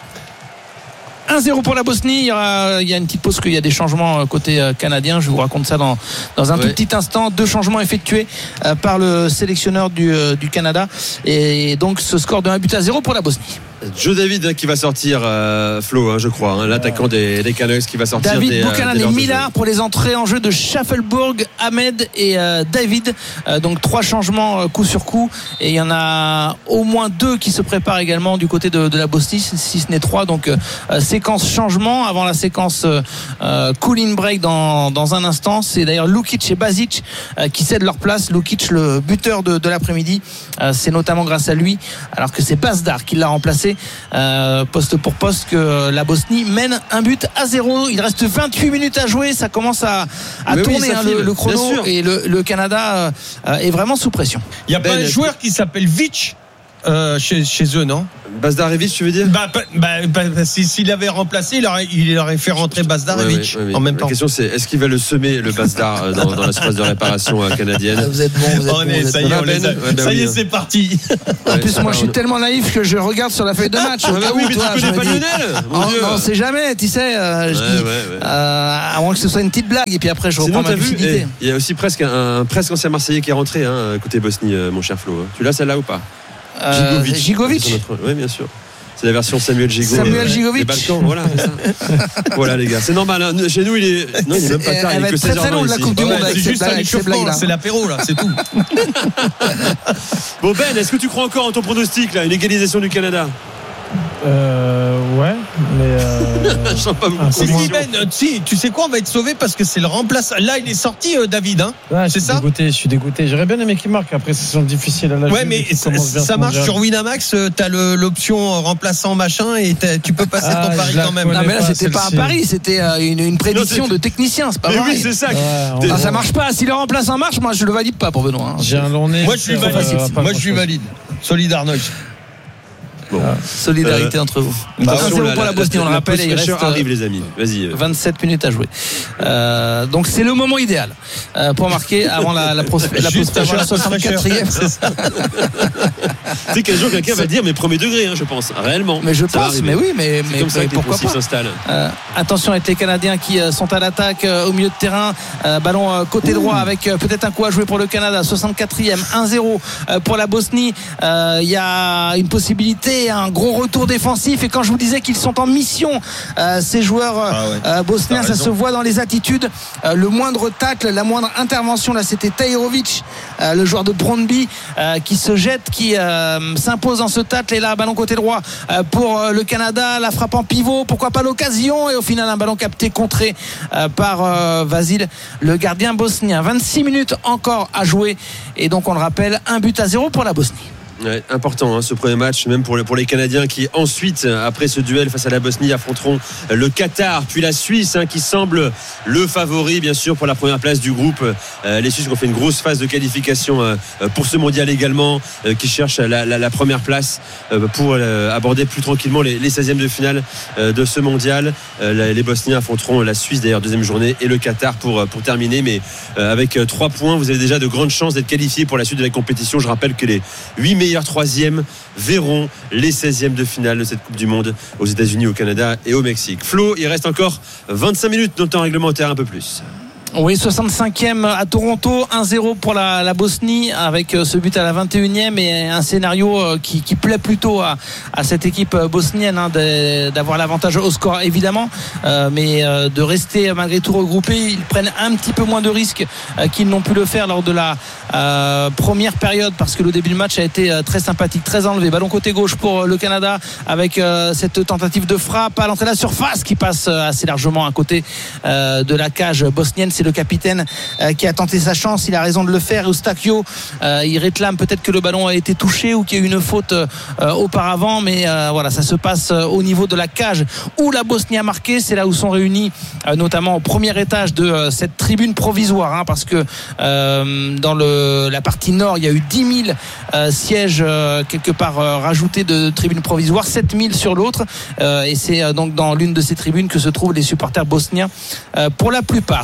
un zéro pour la Bosnie. Il y, aura, il y a une petite pause, qu'il y a des changements côté canadien. Je vous raconte ça dans, dans un Ouais. tout petit instant. Deux changements effectués euh, par le sélectionneur du, euh, du Canada. Et donc ce score de un but à zéro pour la Bosnie. Joe David qui va sortir, euh, Flo, hein, je crois, hein, l'attaquant des, des Canucks qui va sortir. David des, Buchanan des et Millard pour les entrées en jeu de Schaffenburg, Ahmed et euh, David. Euh, donc trois changements euh, coup sur coup. Et il y en a au moins deux qui se préparent également du côté de, de la Bosnie, si ce n'est trois. Donc euh, séquence changement avant la séquence euh, cooling break dans, dans un instant. C'est d'ailleurs Lukic et Basic euh, qui cèdent leur place. Lukic, le buteur de, de l'après-midi. Euh, c'est notamment grâce à lui, alors que c'est Bazdar qui l'a remplacé. Euh, poste pour poste, que la Bosnie mène un but à zéro. Il reste vingt-huit minutes à jouer, ça commence à, à tourner oui, hein, le, le chrono, et le, le Canada euh, est vraiment sous pression. Il y a Ben, pas un joueur qui s'appelle Vitch euh, chez, chez eux, non? Bazdarevic, tu veux dire? Bah, bah, bah, bah s'il avait remplacé, il aurait, il aurait fait rentrer Bazdarevic ouais, ouais, ouais, en même la temps. La question c'est, est-ce qu'il va le semer, le Bazdar, dans, dans la surface de réparation canadienne? Vous êtes bon, vous êtes on bon, est, vous êtes ça bon. y est, on les a, ouais, bah ça oui, y est, hein. c'est parti. En plus, Ouais, moi, je suis on- tellement naïf que je regarde sur la feuille de match. Ah bah oui, mais tu connais pas Lionel, mon Oh, Dieu. non, c'est jamais, tu sais. Euh, je Ouais, dis, ouais, ouais. Euh, à moins que ce soit une petite blague, et puis après, je Sinon, reprends t'as ma vu, lucidité. eh, il y a aussi presque un, un presque ancien Marseillais qui est rentré, hein, côté Bosnie, euh, mon cher Flo. hein. Tu l'as celle-là ou pas? Euh, Gigovic. C'est notre- Oui, bien sûr. C'est la version Samuel Gigo. Samuel euh, Gigovic. des Balkans, voilà. c'est ça. Voilà, les gars, c'est normal. hein. Chez nous, il est. Non, il est même pas Elle tard. Il va est que être très, seize heures très vingt longue, la ici. Coupe du Ouais, Monde, ouais, avec C'est ces juste blagues- un avec ces échauffement, blagues-là. c'est l'apéro là, c'est tout. Bon, Ben, est-ce que tu crois encore en ton pronostic, là, une égalisation du Canada? Euh, ouais, mais. Euh, Je sens pas beaucoup. un Si, peu moins. si, Ben, euh, si, tu sais quoi, on va être sauvé parce que c'est le remplaçant. Là, il est sorti, euh, David, hein. Ouais, je c'est suis ça? dégoûté, je suis dégoûté. J'aurais bien aimé qu'il marque. Après, c'est sont difficile à la Ouais, mais ça, ça marche sur Winamax. euh, T'as le- l'option euh, remplaçant machin et t'as- tu peux passer Ah, ton pari je la quand même. connais. Non, mais là, pas, c'était pas un celle-ci. pari, c'était euh, une, une prédiction Non, de c'est- technicien, c'est pas Mais pareil. oui, c'est ça. Ouais, T'es- on- Ah, ça marche pas. Si le remplaçant marche, moi, je le valide pas pour Benoît. hein. J'ai un long nez. Moi, je suis ça, valide. ça va pas Moi, je suis grand-chose. valide. Solidarność. Solidarité entre vous. Bah, un zéro pour la Bosnie, on le rappelle, et il reste arrive, les amis. Vas-y. euh. vingt-sept minutes à jouer. Euh, donc c'est le moment idéal euh, pour marquer avant la, la, pros- la Juste pause avant la soixante-quatrième. c'est ça. Tu sais qu'un jour, quelqu'un va dire, mais premier degré, hein, je pense. Réellement. Mais je Ça va pense, arriver. mais oui, mais, C'est mais, comme ça mais que les pourquoi possibles pas. s'installent. Euh, attention avec les Canadiens qui euh, sont à l'attaque euh, au milieu de terrain. Euh, ballon euh, côté droit avec euh, peut-être un coup à jouer pour le Canada. soixante-quatrième, un zéro euh, pour la Bosnie. Euh, Il y a une possibilité, un gros retour défensif. Et quand je vous disais qu'ils sont en mission, euh, ces joueurs euh, Ah ouais. euh, bosniens, T'as ça raison. se voit dans les attitudes. Euh, le moindre tacle, la moindre intervention, là c'était Tahirovic, euh, le joueur de Brøndby, euh, qui se jette, qui euh, s'impose dans ce tacle. Et là, ballon côté droit euh, pour euh, le Canada, la frappe en pivot, pourquoi pas l'occasion, et au final un ballon capté, contré euh, par euh, Vasil, le gardien bosnien. vingt-six minutes encore à jouer, et donc on le rappelle, un but à zéro pour la Bosnie. Ouais, important hein, ce premier match, même pour, le- pour les Canadiens qui ensuite, après ce duel face à la Bosnie, affronteront le Qatar puis la Suisse hein, qui semble le favori bien sûr pour la première place du groupe. Euh, les Suisses ont fait une grosse phase de qualification euh, pour ce mondial également, euh, qui cherchent la, la, la première place euh, pour euh, aborder plus tranquillement les, les seizièmes de finale euh, de ce mondial. Euh, la- les Bosniens affronteront la Suisse d'ailleurs deuxième journée et le Qatar pour, pour terminer, mais euh, avec euh, trois points vous avez déjà de grandes chances d'être qualifiés pour la suite de la compétition. Je rappelle que les huit meilleurs troisièmes verront les seizièmes de finale de cette Coupe du Monde aux États-Unis, au Canada et au Mexique. Flo, il reste encore vingt-cinq minutes dans le temps réglementaire, un peu plus. Oui, soixante-cinquième à Toronto, un zéro pour la, la Bosnie, avec ce but à la vingt et unième, et un scénario qui, qui plaît plutôt à, à cette équipe bosnienne hein, de, d'avoir l'avantage au score évidemment, euh, mais euh, de rester malgré tout regroupés. Ils prennent un petit peu moins de risques euh, qu'ils n'ont pu le faire lors de la euh, première période, parce que le début du match a été euh, très sympathique, très enlevé. Ballon côté gauche pour le Canada, avec euh, cette tentative de frappe à l'entrée de la surface qui passe assez largement à côté euh, de la cage bosnienne. C'est le capitaine euh, qui a tenté sa chance, il a raison de le faire. Eustakio, euh, il réclame peut-être que le ballon a été touché ou qu'il y a eu une faute euh, auparavant, mais euh, voilà, ça se passe euh, au niveau de la cage où la Bosnie a marqué. C'est là où sont réunis euh, notamment au premier étage de euh, cette tribune provisoire hein, parce que euh, dans le, la partie nord il y a eu dix mille euh, sièges euh, quelque part euh, rajoutés de tribunes provisoires, sept mille sur l'autre, euh, et c'est euh, donc dans l'une de ces tribunes que se trouvent les supporters bosniens euh, pour la plupart. soixante-six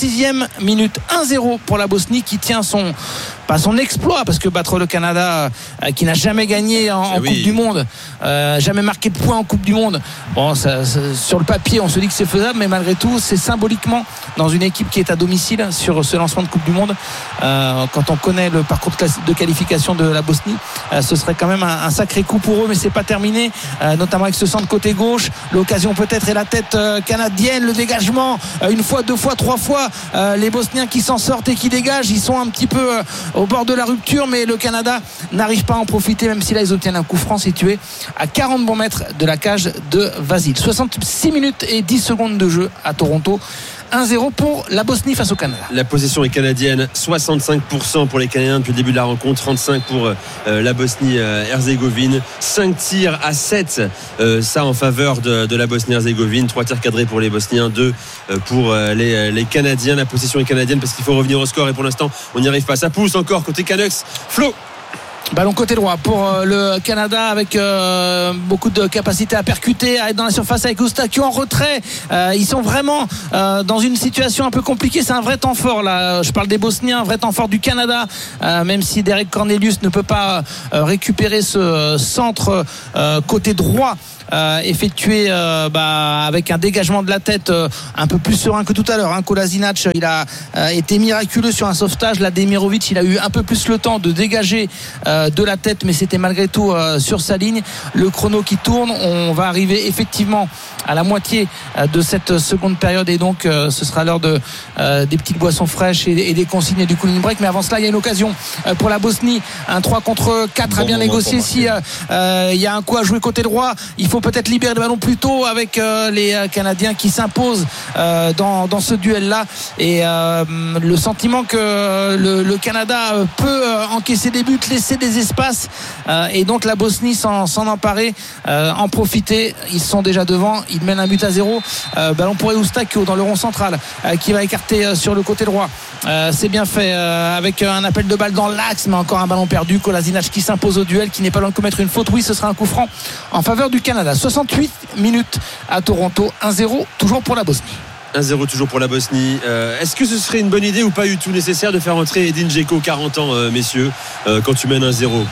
soixante-sixième minute, un zéro pour la Bosnie qui tient son pas son exploit, parce que battre le Canada euh, qui n'a jamais gagné en, en oui. Coupe du Monde, euh, jamais marqué de points en Coupe du Monde, bon, ça, ça, sur le papier on se dit que c'est faisable, mais malgré tout c'est symboliquement dans une équipe qui est à domicile sur ce lancement de Coupe du Monde, euh, quand on connaît le parcours de qualification de la Bosnie, euh, ce serait quand même un, un sacré coup pour eux, mais c'est pas terminé, euh, notamment avec ce centre côté gauche, l'occasion peut-être est la tête euh, canadienne, le dégagement euh, une fois, deux fois, trois fois, euh, les Bosniens qui s'en sortent et qui dégagent, ils sont un petit peu euh, au bord de la rupture, mais le Canada n'arrive pas à en profiter, même si là ils obtiennent un coup franc situé à quarante bons mètres de la cage de Vasil. soixante-six minutes et dix secondes de jeu à Toronto. un zéro pour la Bosnie face au Canada. La possession est canadienne, soixante-cinq pour cent pour les Canadiens depuis le début de la rencontre, trente-cinq pour euh, la Bosnie-Herzégovine. Euh, cinq tirs à sept, euh, ça en faveur de, de la Bosnie-Herzégovine. trois tirs cadrés pour les Bosniens, deux euh, pour euh, les, les Canadiens. La possession est canadienne parce qu'il faut revenir au score et pour l'instant on n'y arrive pas. Ça pousse encore côté Canucks. Flo. Ballon côté droit pour le Canada avec euh, beaucoup de capacité à percuter, à être dans la surface avec Eustáquio en retrait. Euh, ils sont vraiment euh, dans une situation un peu compliquée. C'est un vrai temps fort là. Je parle des Bosniens, un vrai temps fort du Canada. Euh, même si Derek Cornelius ne peut pas euh, récupérer ce centre euh, côté droit. Euh, effectué euh, bah, avec un dégagement de la tête euh, un peu plus serein que tout à l'heure. hein. Kolasinac, il a euh, été miraculeux sur un sauvetage. Là, Demirovic, il a eu un peu plus le temps de dégager euh, de la tête, mais c'était malgré tout euh, sur sa ligne. Le chrono qui tourne, on va arriver effectivement à la moitié euh, de cette seconde période et donc euh, ce sera l'heure de, euh, des petites boissons fraîches et, et des consignes et du cooling break. Mais avant cela, il y a une occasion euh, pour la Bosnie. Un trois contre quatre bon à bien négocier. Si euh, euh, il y a un coup à jouer côté droit, il faut peut-être libérer le ballon plus tôt avec euh, les euh, Canadiens qui s'imposent euh, dans, dans ce duel-là. Et euh, le sentiment que euh, le, le Canada peut euh, encaisser des buts, laisser des espaces euh, et donc la Bosnie s'en, s'en emparer, euh, en profiter. Ils sont déjà devant, ils mènent un but à zéro. Euh, ballon pour Eustáquio dans le rond central euh, qui va écarter euh, sur le côté droit. Euh, c'est bien fait euh, avec un appel de balle dans l'axe, mais encore un ballon perdu. Kolasinac qui s'impose au duel, qui n'est pas loin de commettre une faute. Oui, ce sera un coup franc en faveur du Canada. soixante-huit minutes à Toronto, un zéro toujours pour la Bosnie. un zéro toujours pour la Bosnie. Euh, est-ce que ce serait une bonne idée ou pas du tout nécessaire de faire entrer Edin Dzeko, quarante ans, euh, messieurs, euh, quand tu mènes un zéro?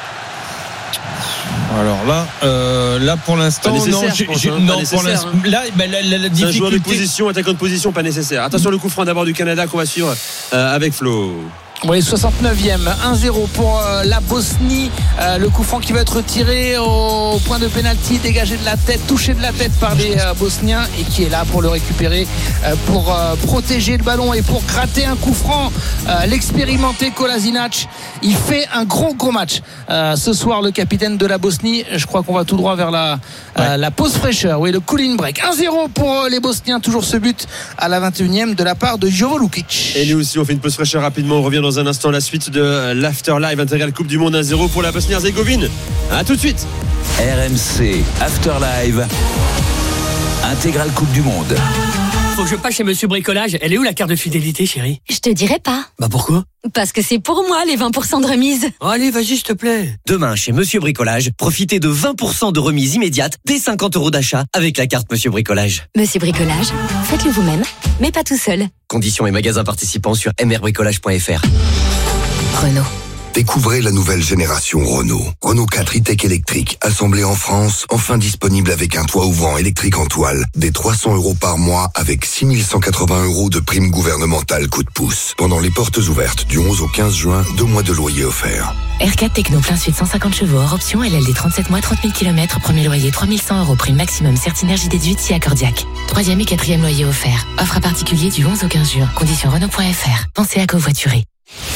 Alors là, euh, là pour l'instant, non, j'ai, pense, j'ai, hein, non pour l'instant, hein. là, ben, la, la, la difficulté. C'est un joueur de position, attaquant de position, pas nécessaire. Attention, le coup franc d'abord du Canada qu'on va suivre euh, avec Flo. Oui, soixante-neuvième, un zéro pour euh, la Bosnie. Euh, le coup franc qui va être tiré au point de pénalty, dégagé de la tête, touché de la tête par les euh, Bosniens et qui est là pour le récupérer, euh, pour euh, protéger le ballon et pour gratter un coup franc. Euh, l'expérimenté Kolasinac, il fait un gros gros match. Euh, ce soir, le capitaine de la Bosnie, je crois qu'on va tout droit vers la, ouais. euh, la pause fraîcheur. Oui, le cooling break. un zéro pour euh, les Bosniens, toujours ce but à la vingt et unième de la part de Jovo Lukic. Et nous aussi, on fait une pause fraîcheur rapidement. On revient dans un instant la suite de l'After Live Intégral Coupe du Monde un zéro pour la Bosnie-Herzégovine. A tout de suite. R M C After Live Intégral Coupe du Monde. Faut que je passe chez Monsieur Bricolage. Elle est où la carte de fidélité, chérie? Je te dirai pas. Bah pourquoi? Parce que c'est pour moi les vingt pour cent de remise. Oh, allez, vas-y, s'il te plaît. Demain, chez Monsieur Bricolage, profitez de vingt pour cent de remise immédiate dès cinquante euros d'achat avec la carte Monsieur Bricolage. Monsieur Bricolage, faites-le vous-même, mais pas tout seul. Conditions et magasins participants sur m r bricolage point f r. Renault. Découvrez la nouvelle génération Renault. Renault quatre e-Tech électrique, assemblé en France, enfin disponible avec un toit ouvrant électrique en toile, des trois cents euros par mois avec six mille cent quatre-vingts euros de prime gouvernementale coup de pouce. Pendant les portes ouvertes du onze au quinze juin, deux mois de loyer offerts. R quatre Techno plein suite cent cinquante chevaux hors option, L L D trente-sept mois, trente mille kilomètres, premier loyer trois mille cent euros, prime maximum Certinergie déduite si accordiaque. Troisième et quatrième loyer offert. Offre à particulier du onze au quinze juin. Conditions Renault point f r. Pensez à covoiturer.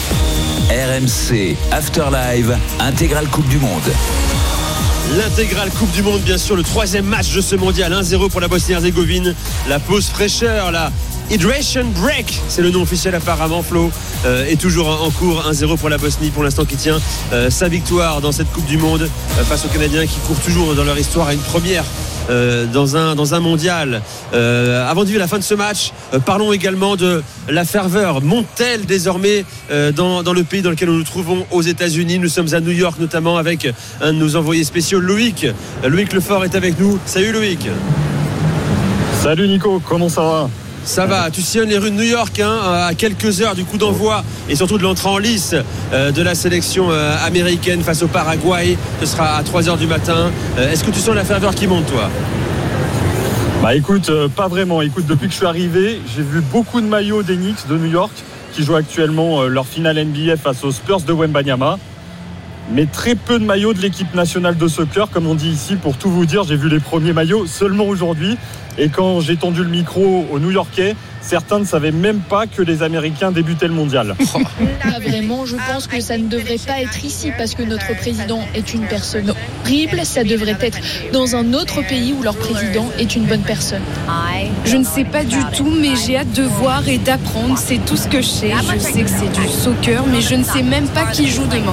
R M C After Live Intégral Coupe du Monde. L'intégrale Coupe du Monde, bien sûr, le troisième match de ce mondial, un zéro pour la Bosnie-Herzégovine. La pause fraîcheur, la Hydration Break, c'est le nom officiel apparemment, Flo, euh, est toujours en cours. Un zéro pour la Bosnie pour l'instant qui tient euh, sa victoire dans cette Coupe du Monde euh, face aux Canadiens qui courent toujours dans leur histoire à une première euh, dans, un, dans un mondial. Euh, avant de vivre la fin de ce match, euh, parlons également de la ferveur. Monte-t-elle désormais euh, dans, dans le pays dans lequel nous nous trouvons, aux États-Unis? Nous sommes à New York notamment avec un de nos envoyés spéciaux, Loïc. Loïc Lefort est avec nous. Salut Loïc. Salut Nico, comment ça va? Ça va, tu sillonnes les rues de New York hein, à quelques heures du coup d'envoi et surtout de l'entrée en lice euh, de la sélection euh, américaine face au Paraguay. Ce sera à trois heures du matin. Euh, est-ce que tu sens la ferveur qui monte, toi ? Bah écoute, euh, pas vraiment. Écoute, depuis que je suis arrivé, j'ai vu beaucoup de maillots des Knicks de New York qui jouent actuellement euh, leur finale N B A face aux Spurs de Wembanyama. Mais très peu de maillots de l'équipe nationale de soccer, comme on dit ici. Pour tout vous dire, j'ai vu les premiers maillots seulement aujourd'hui. Et quand j'ai tendu le micro aux New-Yorkais, certains ne savaient même pas que les Américains débutaient le mondial. Là, vraiment, je pense que ça ne devrait pas être ici parce que notre président est une personne horrible. Ça devrait être dans un autre pays où leur président est une bonne personne. Je ne sais pas du tout, mais j'ai hâte de voir et d'apprendre. C'est tout ce que je sais. Je sais que c'est du soccer, mais je ne sais même pas qui joue demain.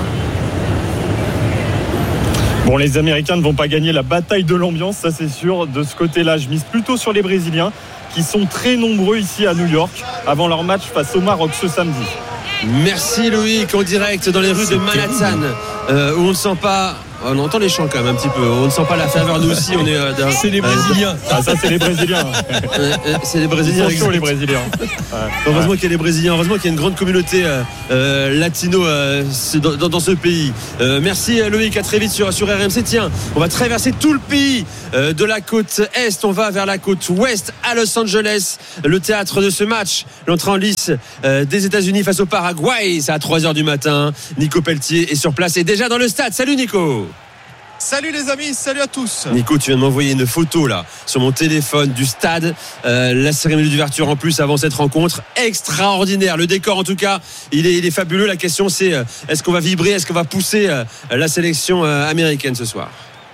Bon, les Américains ne vont pas gagner la bataille de l'ambiance, ça c'est sûr. De ce côté-là, je mise plutôt sur les Brésiliens qui sont très nombreux ici à New York avant leur match face au Maroc ce samedi. Merci Loïc, en direct dans les rues de Manhattan euh, où on ne sent pas... On entend les chants quand même un petit peu. On ne sent pas la faveur, nous aussi. On est. Euh, d'un... C'est les Brésiliens. Ah, ça, c'est les Brésiliens. euh, euh, c'est les Brésiliens. Ils sont chauds, les Brésiliens. Ouais. Heureusement qu'il y a les Brésiliens. Heureusement qu'il y a une grande communauté euh, euh, latino euh, dans, dans, dans ce pays. Euh, merci Loïc. À très vite sur, sur R M C. Tiens, on va traverser tout le pays euh, de la côte est. On va vers la côte ouest à Los Angeles. Le théâtre de ce match. L'entrée en lice euh, des États-Unis face au Paraguay. C'est à trois heures du matin. Nico Pelletier est sur place et déjà dans le stade. Salut Nico. Salut les amis, salut à tous. Nico, tu viens de m'envoyer une photo là sur mon téléphone du stade, euh, la cérémonie d'ouverture en plus avant cette rencontre, extraordinaire. Le décor en tout cas, il est, il est fabuleux. La question c'est euh, est-ce qu'on va vibrer, est-ce qu'on va pousser euh, la sélection euh, américaine ce soir ?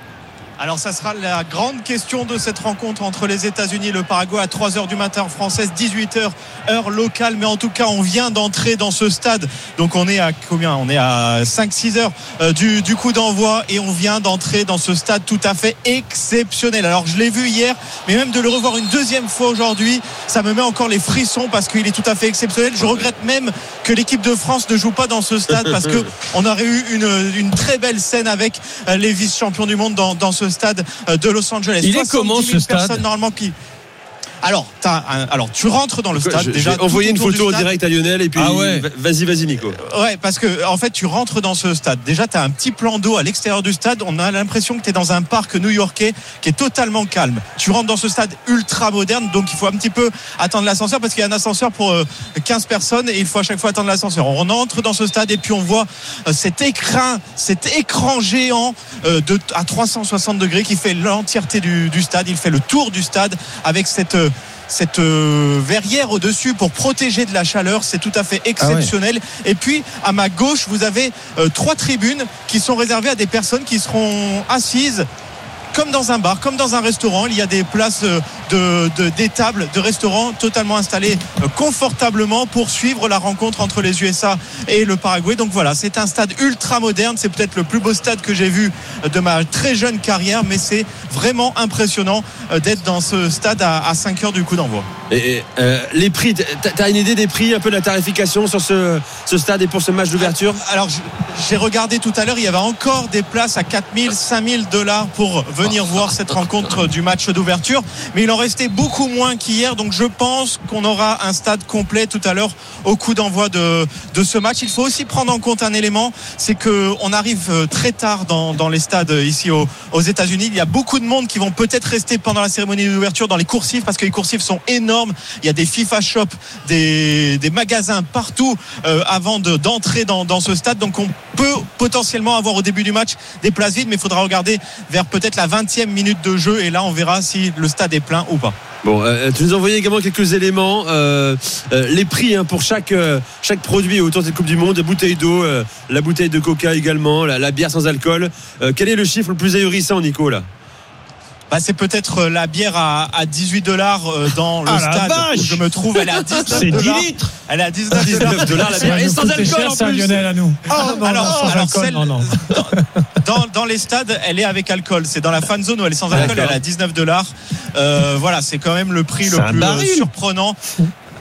Alors ça sera la grande question de cette rencontre entre les États-Unis et le Paraguay à trois heures du matin française, dix-huit heures heure locale. Mais en tout cas, on vient d'entrer dans ce stade. Donc on est à combien ? On est à cinq six heures du, du coup d'envoi et on vient d'entrer dans ce stade tout à fait exceptionnel. Alors je l'ai vu hier, mais même de le revoir une deuxième fois aujourd'hui, ça me met encore les frissons parce qu'il est tout à fait exceptionnel. Je regrette même que l'équipe de France ne joue pas dans ce stade parce qu'on aurait eu une, une très belle scène avec les vice-champions du monde dans, dans ce stade de Los Angeles. Il est comment ce stade ? Normalement qui Alors, t'as un, alors, tu rentres dans le stade. Je, déjà, je vais envoyer une photo en direct à Lionel et puis ah ouais. vas-y, vas-y Nico. Ouais, parce que en fait, tu rentres dans ce stade. Déjà, t'as un petit plan d'eau à l'extérieur du stade. On a l'impression que t'es dans un parc new-yorkais qui est totalement calme. Tu rentres dans ce stade ultra moderne, donc il faut un petit peu attendre l'ascenseur parce qu'il y a un ascenseur pour quinze personnes et il faut à chaque fois attendre l'ascenseur. On entre dans ce stade et puis on voit cet écran, cet écran géant de à trois cent soixante degrés qui fait l'entièreté du, du stade. Il fait le tour du stade avec cette cette euh, verrière au-dessus pour protéger de la chaleur. C'est tout à fait exceptionnel. Ah ouais. Et puis à ma gauche vous avez euh, trois tribunes qui sont réservées à des personnes qui seront assises comme dans un bar, comme dans un restaurant. Il y a des places de, de, des tables de restaurants totalement installées confortablement pour suivre la rencontre entre les U S A et le Paraguay. Donc voilà, c'est un stade ultra moderne. C'est peut-être le plus beau stade que j'ai vu de ma très jeune carrière, mais c'est vraiment impressionnant d'être dans ce stade à, à cinq heures du coup d'envoi. Et euh, les prix, t'as une idée des prix, un peu de la tarification sur ce, ce stade et pour ce match d'ouverture ? Alors j'ai regardé tout à l'heure, il y avait encore des places à quatre mille, cinq mille dollars pour venir voir cette rencontre du match d'ouverture, mais il en restait beaucoup moins qu'hier, donc je pense qu'on aura un stade complet tout à l'heure au coup d'envoi de, de ce match. Il faut aussi prendre en compte un élément, c'est qu'on arrive très tard dans, dans les stades ici aux, aux États-Unis. Il y a beaucoup de monde qui vont peut-être rester pendant la cérémonie d'ouverture dans les coursives parce que les coursives sont énormes. Il y a des FIFA Shop, des, des magasins partout euh, avant de, d'entrer dans, dans ce stade, donc on peut potentiellement avoir au début du match des places vides, mais il faudra regarder vers peut-être la vingtième minute de jeu et là on verra si le stade est plein ou pas. Bon, euh, tu nous as envoyé également quelques éléments, euh, euh, les prix hein, pour chaque euh, chaque produit autour de cette Coupe du Monde, bouteille d'eau, euh, la bouteille de Coca également, la, la bière sans alcool. Euh, quel est le chiffre le plus ahurissant, Nico là ? Bah, c'est peut-être la bière à, à dix-huit dollars dans le ah stade où je me trouve. Elle est à dix-neuf c'est dix litres. Elle est à dix-neuf dollars la bière. Et sans alcool cher, en plus. Lionel à nous. Oh, non, alors, non, alors alcool, celle, non, non. Dans, dans, dans les stades, elle est avec alcool. C'est dans la fan zone où elle est sans alcool. D'accord. Elle est à dix-neuf dollars. Euh, voilà, c'est quand même le prix c'est le plus baril. surprenant.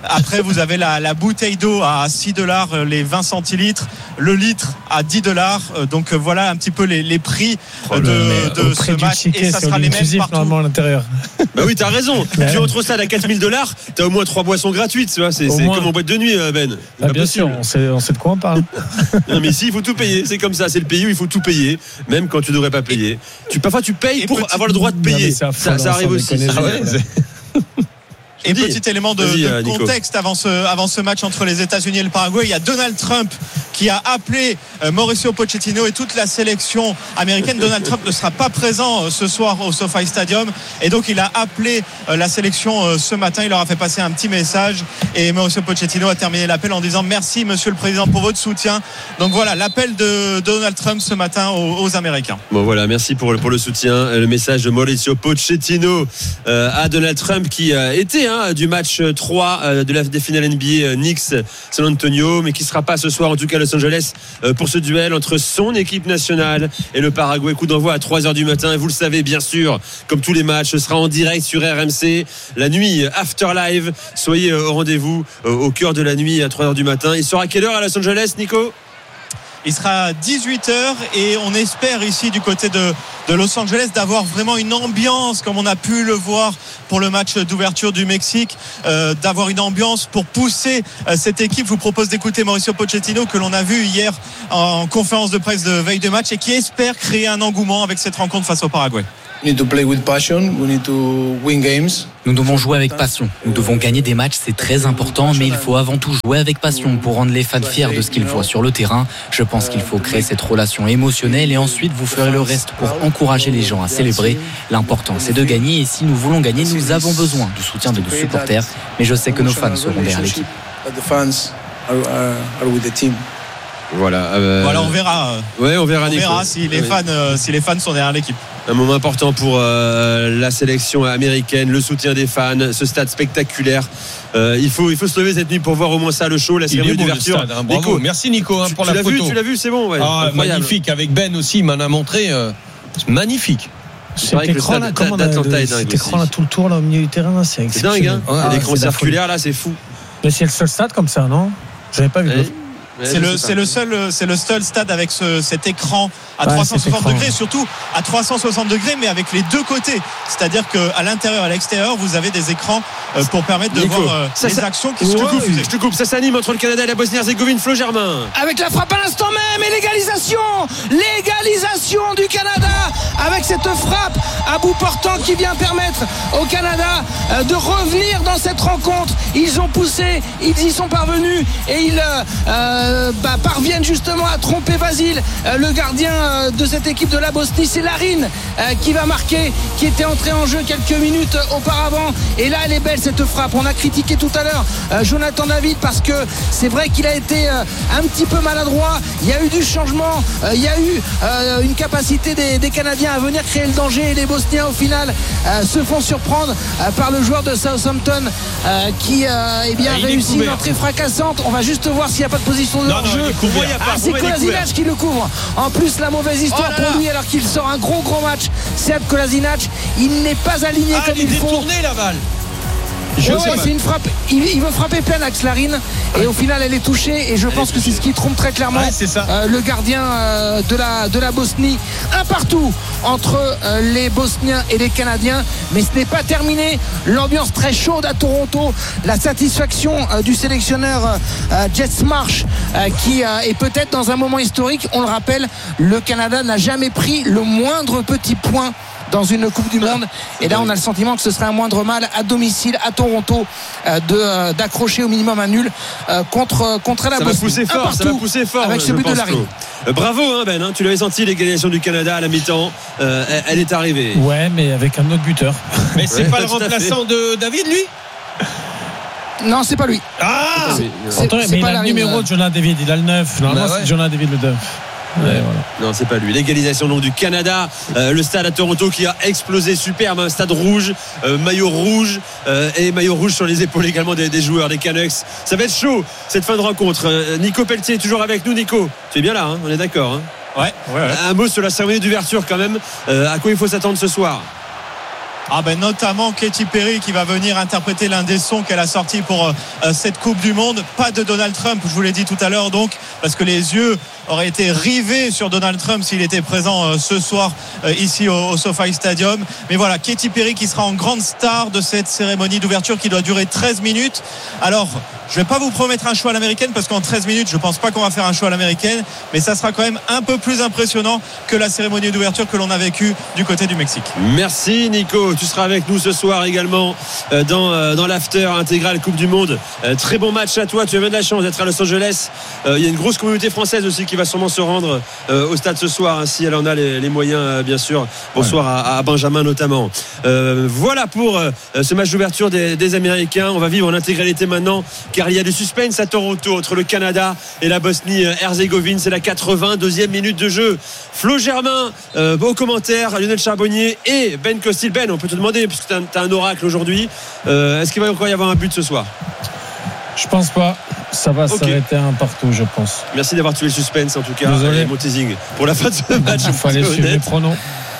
Après, vous avez la, la bouteille d'eau à six dollars, les vingt centilitres, le litre à dix dollars. Donc voilà un petit peu les, les prix de, de ce match. Ticket, et ça sera les mêmes partout. Normalement à l'intérieur. Bah oui, t'as raison. Tu rentres au stade à quatre mille dollars, t'as au moins trois boissons gratuites. Tu vois, c'est, c'est comme en boîte de nuit, Ben. Ah, bien sûr, on sait, on sait de quoi on parle. Non, mais ici, il faut tout payer. C'est comme ça. C'est le pays où il faut tout payer, même quand tu devrais pas payer. Tu, parfois, tu payes pour avoir le droit de payer. Non, ça, ça arrive aussi. Ah ouais, Et petit élément de, de contexte avant ce, avant ce match entre les États-Unis et le Paraguay, il y a Donald Trump qui a appelé Mauricio Pochettino et toute la sélection américaine. Donald Trump ne sera pas présent ce soir au SoFi Stadium et donc il a appelé la sélection ce matin. Il leur a fait passer un petit message et Mauricio Pochettino a terminé l'appel en disant merci Monsieur le Président pour votre soutien. Donc voilà l'appel de Donald Trump ce matin aux, aux Américains. Bon voilà, merci pour, pour le soutien. Le message de Mauricio Pochettino euh, à Donald Trump qui euh, était du match trois de la des finales N B A Knicks San Antonio, mais qui ne sera pas ce soir en tout cas à Los Angeles pour ce duel entre son équipe nationale et le Paraguay. Coup d'envoi à trois heures du matin et vous le savez bien sûr, comme tous les matchs, ce sera en direct sur R M C la nuit After Live. Soyez au rendez-vous au cœur de la nuit à trois heures du matin. Il sera à quelle heure à Los Angeles, Nico ? Il sera à dix-huit heures et on espère ici du côté de, de Los Angeles d'avoir vraiment une ambiance comme on a pu le voir pour le match d'ouverture du Mexique, euh, d'avoir une ambiance pour pousser euh, cette équipe. Je vous propose d'écouter Mauricio Pochettino que l'on a vu hier en conférence de presse de veille de match et qui espère créer un engouement avec cette rencontre face au Paraguay. Nous devons jouer avec passion. Nous devons gagner des matchs, c'est très important, mais il faut avant tout jouer avec passion pour rendre les fans fiers de ce qu'ils voient sur le terrain. Je pense qu'il faut créer cette relation émotionnelle et ensuite vous ferez le reste pour encourager les gens à célébrer. L'important, c'est de gagner et si nous voulons gagner, nous avons besoin du soutien de nos supporters. Mais je sais que nos fans seront derrière l'équipe. Voilà. Euh... Voilà, on verra. Ouais, on verra. On Nico. verra si les ouais. fans, euh, si les fans sont derrière l'équipe. Un moment important pour euh, la sélection américaine, le soutien des fans, ce stade spectaculaire. Euh, il faut, il faut se lever cette nuit pour voir au moins ça, le show, la cérémonie d'ouverture. Stade, hein, bravo. Nico. Merci Nico hein, pour tu, la tu photo. L'as vu, tu l'as vu, c'est bon. Ouais, ah, magnifique. Avec Ben aussi, il m'en a montré. Euh, magnifique. Cet écran là, comment cet écran là tout le tour là au milieu du terrain là, c'est exceptionnel. C'est dingue, hein. Ah, l'écran circulaire là, c'est fou. Mais c'est le seul stade comme ça, non ? J'avais pas vu. Ouais. C'est le, c'est le seul, c'est le seul stade avec ce, cet écran à ouais, trois cent soixante degrés, surtout à trois cent soixante degrés, mais avec les deux côtés. C'est-à-dire qu'à l'intérieur et à l'extérieur, vous avez des écrans pour permettre de Nico, voir euh, ça, les ça, actions qui je sont te coupe, je te coupe. Ça s'anime entre le Canada et la Bosnie-Herzégovine. Flo Germain. Avec la frappe à l'instant même et l'égalisation, l'égalisation du Canada avec cette frappe à bout portant qui vient permettre au Canada de revenir dans cette rencontre. Ils ont poussé, ils y sont parvenus et ils euh, bah, parviennent justement à tromper Vasil, euh, le gardien euh, de cette équipe de la Bosnie. C'est Larin euh, qui va marquer, qui était entré en jeu quelques minutes auparavant. Et là, elle est belle cette frappe. On a critiqué tout à l'heure euh, Jonathan David parce que c'est vrai qu'il a été euh, un petit peu maladroit. Il y a eu du changement, euh, il y a eu euh, une capacité des, des Canadiens à venir créer le danger et les Bosniens au final euh, se font surprendre euh, par le joueur de Southampton euh, qui euh, eh bien, réussit une entrée fracassante. On va juste voir s'il n'y a pas de position de hors-jeu. Ah, c'est Kolasinac qui le couvre. En plus, la mauvaise histoire oh pour lui alors qu'il sort un gros gros match. Sead Kolasinac, il n'est pas aligné ah, comme il, il faut. Tourné la balle. Ouais, ouais, c'est une frappe. Il, il veut frapper plein axe Larin et au final elle est touchée et je pense que c'est ce qui trompe très clairement ouais, c'est ça. Euh, le gardien euh, de la de la Bosnie. Un partout entre euh, les Bosniens et les Canadiens, mais ce n'est pas terminé. L'ambiance très chaude à Toronto, la satisfaction euh, du sélectionneur euh, Jess Marsh euh, qui euh, est peut-être dans un moment historique. On le rappelle, le Canada n'a jamais pris le moindre petit point dans une Coupe du Monde et là on a le sentiment que ce serait un moindre mal à domicile à Toronto euh, de, euh, d'accrocher au minimum un nul euh, contre, contre la ça Bosnie. Va pousser fort, ça va pousser fort avec ce but de Larin. Euh, bravo hein, Ben, hein, tu l'avais senti l'égalisation du Canada à la mi-temps, euh, elle, elle est arrivée. Ouais, mais avec un autre buteur. Mais c'est ouais, pas le remplaçant de David lui? Non, c'est pas lui. Ah c'est, c'est, Attends, c'est mais pas il a le numéro de Jonathan David, il a le neuf. Normalement bah ouais. C'est Jonathan David le neuf. Ouais, voilà. Non, c'est pas lui. L'égalisation donc du Canada, euh, le stade à Toronto qui a explosé, superbe, un stade rouge, euh, maillot rouge euh, et maillot rouge sur les épaules également des, des joueurs des Canucks. Ça va être chaud cette fin de rencontre. Euh, Nico Pelletier est toujours avec nous. Nico, tu es bien là, hein, on est d'accord. Hein. Ouais, ouais, ouais. Un mot sur la cérémonie d'ouverture quand même. Euh, à quoi il faut s'attendre ce soir? Ah ben notamment Katy Perry qui va venir interpréter l'un des sons qu'elle a sortis pour euh, cette Coupe du Monde. Pas de Donald Trump, je vous l'ai dit tout à l'heure, donc parce que les yeux auraient été rivés sur Donald Trump s'il était présent euh, ce soir euh, ici au, au SoFi Stadium. Mais voilà, Katy Perry qui sera en grande star de cette cérémonie d'ouverture qui doit durer treize minutes. Alors, je ne vais pas vous promettre un show à l'américaine parce qu'en treize minutes, je ne pense pas qu'on va faire un show à l'américaine, mais ça sera quand même un peu plus impressionnant que la cérémonie d'ouverture que l'on a vécue du côté du Mexique. Merci Nico, tu seras avec nous ce soir également dans, dans l'after intégral Coupe du Monde. Très bon match à toi, tu as bien de la chance d'être à Los Angeles. Il y a une grosse communauté française aussi qui va sûrement se rendre au stade ce soir, si elle en a les, les moyens bien sûr. Bonsoir ouais. à, à Benjamin notamment. Euh, voilà pour ce match d'ouverture des, des Américains. On va vivre en intégralité maintenant car il y a du suspense à Toronto entre le Canada et la Bosnie-Herzégovine. C'est la quatre-vingt-deuxième minute de jeu. Flo Germain euh, au commentaire, Lionel Charbonnier et Ben Costil. Ben, on peut te demander, puisque tu as un oracle aujourd'hui, euh, est-ce qu'il va encore y avoir un but ce soir? Je pense pas. Ça va okay. s'arrêter un partout, je pense. Merci d'avoir tué le suspense en tout cas. Désolé. Montezing pour la fin de ce match. Il fallait suivre les pronoms.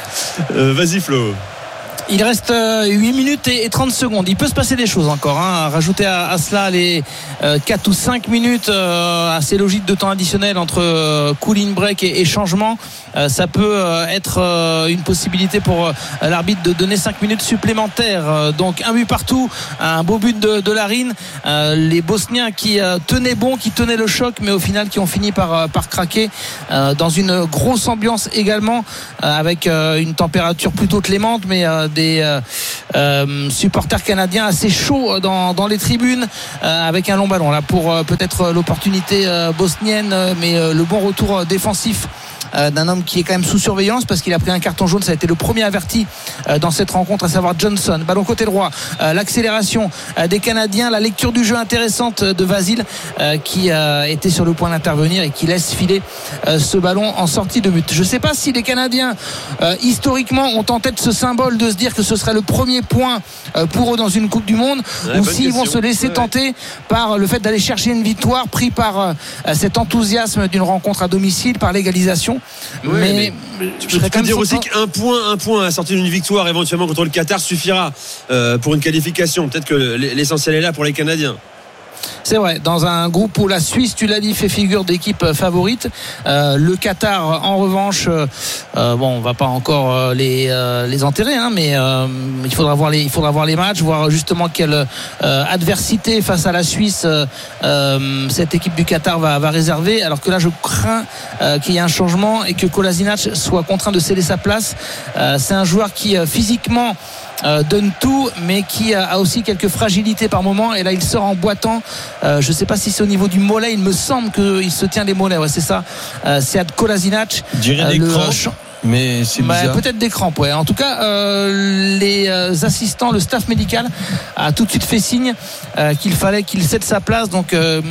Euh, vas-y Flo. Il reste huit minutes et trente secondes. Il peut se passer des choses encore. Hein. Rajouter à, à cela les euh, quatre ou cinq minutes euh, assez logiques de temps additionnel entre euh, cooling break et, et changement. Euh, ça peut euh, être euh, une possibilité pour euh, l'arbitre de donner cinq minutes supplémentaires. Euh, donc un but partout, un beau but de, de Larin. Euh, les Bosniens qui euh, tenaient bon, qui tenaient le choc, mais au final qui ont fini par, euh, par craquer euh, dans une grosse ambiance également, euh, avec euh, une température plutôt clémente, mais euh, des Euh, euh, supporters canadiens assez chauds dans, dans les tribunes euh, avec un long ballon là pour euh, peut-être l'opportunité euh, bosnienne, mais euh, le bon retour euh, défensif Euh, d'un homme qui est quand même sous surveillance parce qu'il a pris un carton jaune. Ça a été le premier averti euh, dans cette rencontre, à savoir Johnson. Ballon côté droit, euh, l'accélération euh, des Canadiens, la lecture du jeu intéressante de Vasile euh, qui euh, était sur le point d'intervenir et qui laisse filer euh, ce ballon en sortie de but. Je ne sais pas si les Canadiens euh, historiquement ont en tête ce symbole de se dire que ce serait le premier point euh, pour eux dans une Coupe du Monde, ouais, ou s'ils vont se laisser ouais, tenter ouais. par le fait d'aller chercher une victoire, pris par euh, cet enthousiasme d'une rencontre à domicile, par l'égalisation. Oui, mais, mais je voudrais quand même dire aussi qu'un point, un point à sortir d'une victoire éventuellement contre le Qatar suffira euh, pour une qualification. Peut-être que l'essentiel est là pour les Canadiens. C'est vrai, dans un groupe où la Suisse, tu l'as dit, fait figure d'équipe favorite. Euh, le Qatar, en revanche, euh, bon, on va pas encore euh, les euh, les enterrer, hein, mais euh, il faudra voir les il faudra voir les matchs, voir justement quelle euh, adversité face à la Suisse euh, euh, cette équipe du Qatar va va réserver. Alors que là, je crains euh, qu'il y ait un changement et que Kolasinac soit contraint de céder sa place. Euh, c'est un joueur qui euh, physiquement Euh, donne tout, mais qui a, a aussi quelques fragilités par moment, et là il sort en boitant. euh, je ne sais pas si c'est au niveau du mollet, il me semble qu'il se tient les mollets, ouais, c'est ça. euh, c'est à Kolasinac, je dirais euh, des crampes, mais c'est bizarre. Bah, peut-être des crampes, ouais. En tout cas, euh, les euh, assistants, le staff médical a tout de suite fait signe euh, qu'il fallait qu'il cède sa place. Donc euh,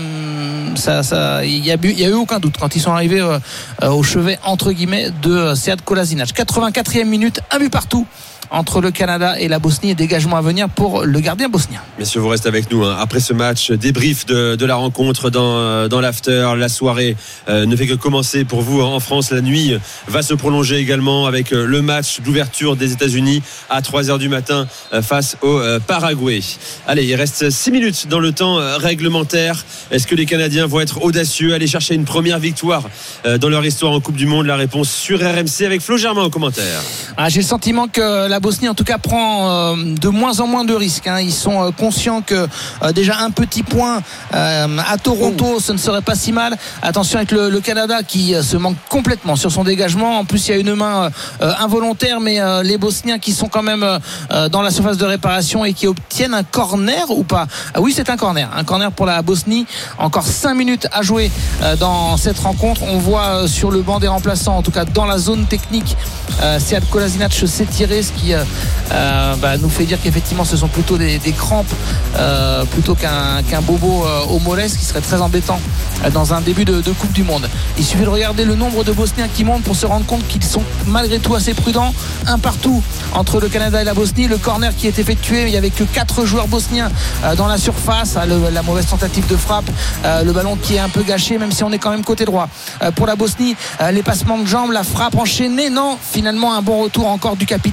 ça, ça, il y a eu, il y a eu aucun doute quand ils sont arrivés euh, euh, au chevet entre guillemets de euh, Sead Kolasinac. quatre-vingt-quatrième minute, un but partout entre le Canada et la Bosnie, et dégagement à venir pour le gardien bosnien. Messieurs, vous restez avec nous hein. Après ce match, débrief de, de la rencontre dans, dans l'after. La soirée euh, ne fait que commencer pour vous en France. La nuit va se prolonger également avec euh, le match d'ouverture des États-Unis à trois heures du matin euh, face au euh, Paraguay. Allez, il reste six minutes dans le temps euh, réglementaire. Est-ce que les Canadiens vont être audacieux, aller chercher une première victoire euh, dans leur histoire en Coupe du Monde? La réponse sur R M C avec Flo Germain en commentaire. Ah, j'ai le sentiment que la Bosnie en tout cas prend euh, de moins en moins de risques, hein. Ils sont euh, conscients que euh, déjà un petit point euh, à Toronto, oh. ce ne serait pas si mal. Attention avec le, le Canada qui euh, se manque complètement sur son dégagement. En plus il y a une main euh, involontaire, mais euh, les Bosniens qui sont quand même euh, dans la surface de réparation et qui obtiennent un corner ou pas. Ah oui, c'est un corner, un corner pour la Bosnie. Encore cinq minutes à jouer euh, dans cette rencontre. On voit euh, sur le banc des remplaçants, en tout cas dans la zone technique, euh, Sead Kolasinac s'étirer, ce qui euh, Euh, bah, nous fait dire qu'effectivement ce sont plutôt des, des crampes euh, plutôt qu'un, qu'un bobo euh, au mollet, ce qui serait très embêtant euh, dans un début de, de Coupe du Monde. Il suffit de regarder le nombre de Bosniens qui montent pour se rendre compte qu'ils sont malgré tout assez prudents. Un partout entre le Canada et la Bosnie. Le corner qui est effectué, il n'y avait que quatre joueurs bosniens euh, dans la surface. Ah, le, la mauvaise tentative de frappe, euh, le ballon qui est un peu gâché, même si on est quand même côté droit. Euh, pour la Bosnie, euh, les passements de jambes, la frappe enchaînée, non, finalement un bon retour encore du capitaine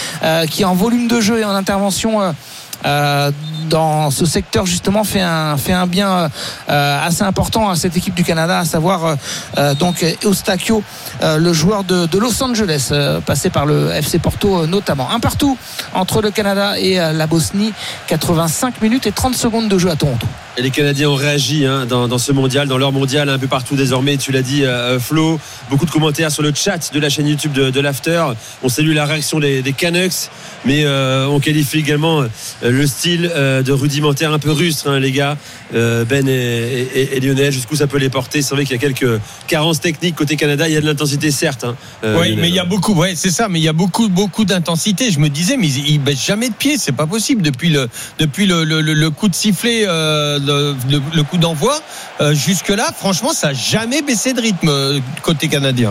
euh, qui en volume de jeu et en intervention euh, euh, dans ce secteur justement fait un, fait un bien euh, assez important à cette équipe du Canada, à savoir euh, donc Eustáquio, euh, le joueur de, de Los Angeles, euh, passé par le F C Porto euh, notamment. Un partout entre le Canada et euh, la Bosnie, quatre-vingt-cinq minutes et trente secondes de jeu à Toronto. Et les Canadiens ont réagi hein, dans, dans ce mondial, dans leur mondial, un peu partout désormais. Tu l'as dit, euh, Flo. Beaucoup de commentaires sur le chat de la chaîne YouTube de, de l'After. On salue la réaction des, des Canucks, mais euh, on qualifie également euh, le style euh, de rudimentaire un peu rustre, hein, les gars. Euh, Ben et, et, et Lionel, jusqu'où ça peut les porter. C'est vrai qu'il y a quelques carences techniques côté Canada. Il y a de l'intensité, certes. Hein, euh, oui, Lionel. mais il y a beaucoup. Ouais, c'est ça. Mais il y a beaucoup, beaucoup d'intensité. Je me disais, mais ils, ils baissent jamais de pied. C'est pas possible depuis le, depuis le, le, le, le coup de sifflet. Euh, Le, le, le coup d'envoi euh, jusque là franchement ça n'a jamais baissé de rythme euh, côté canadien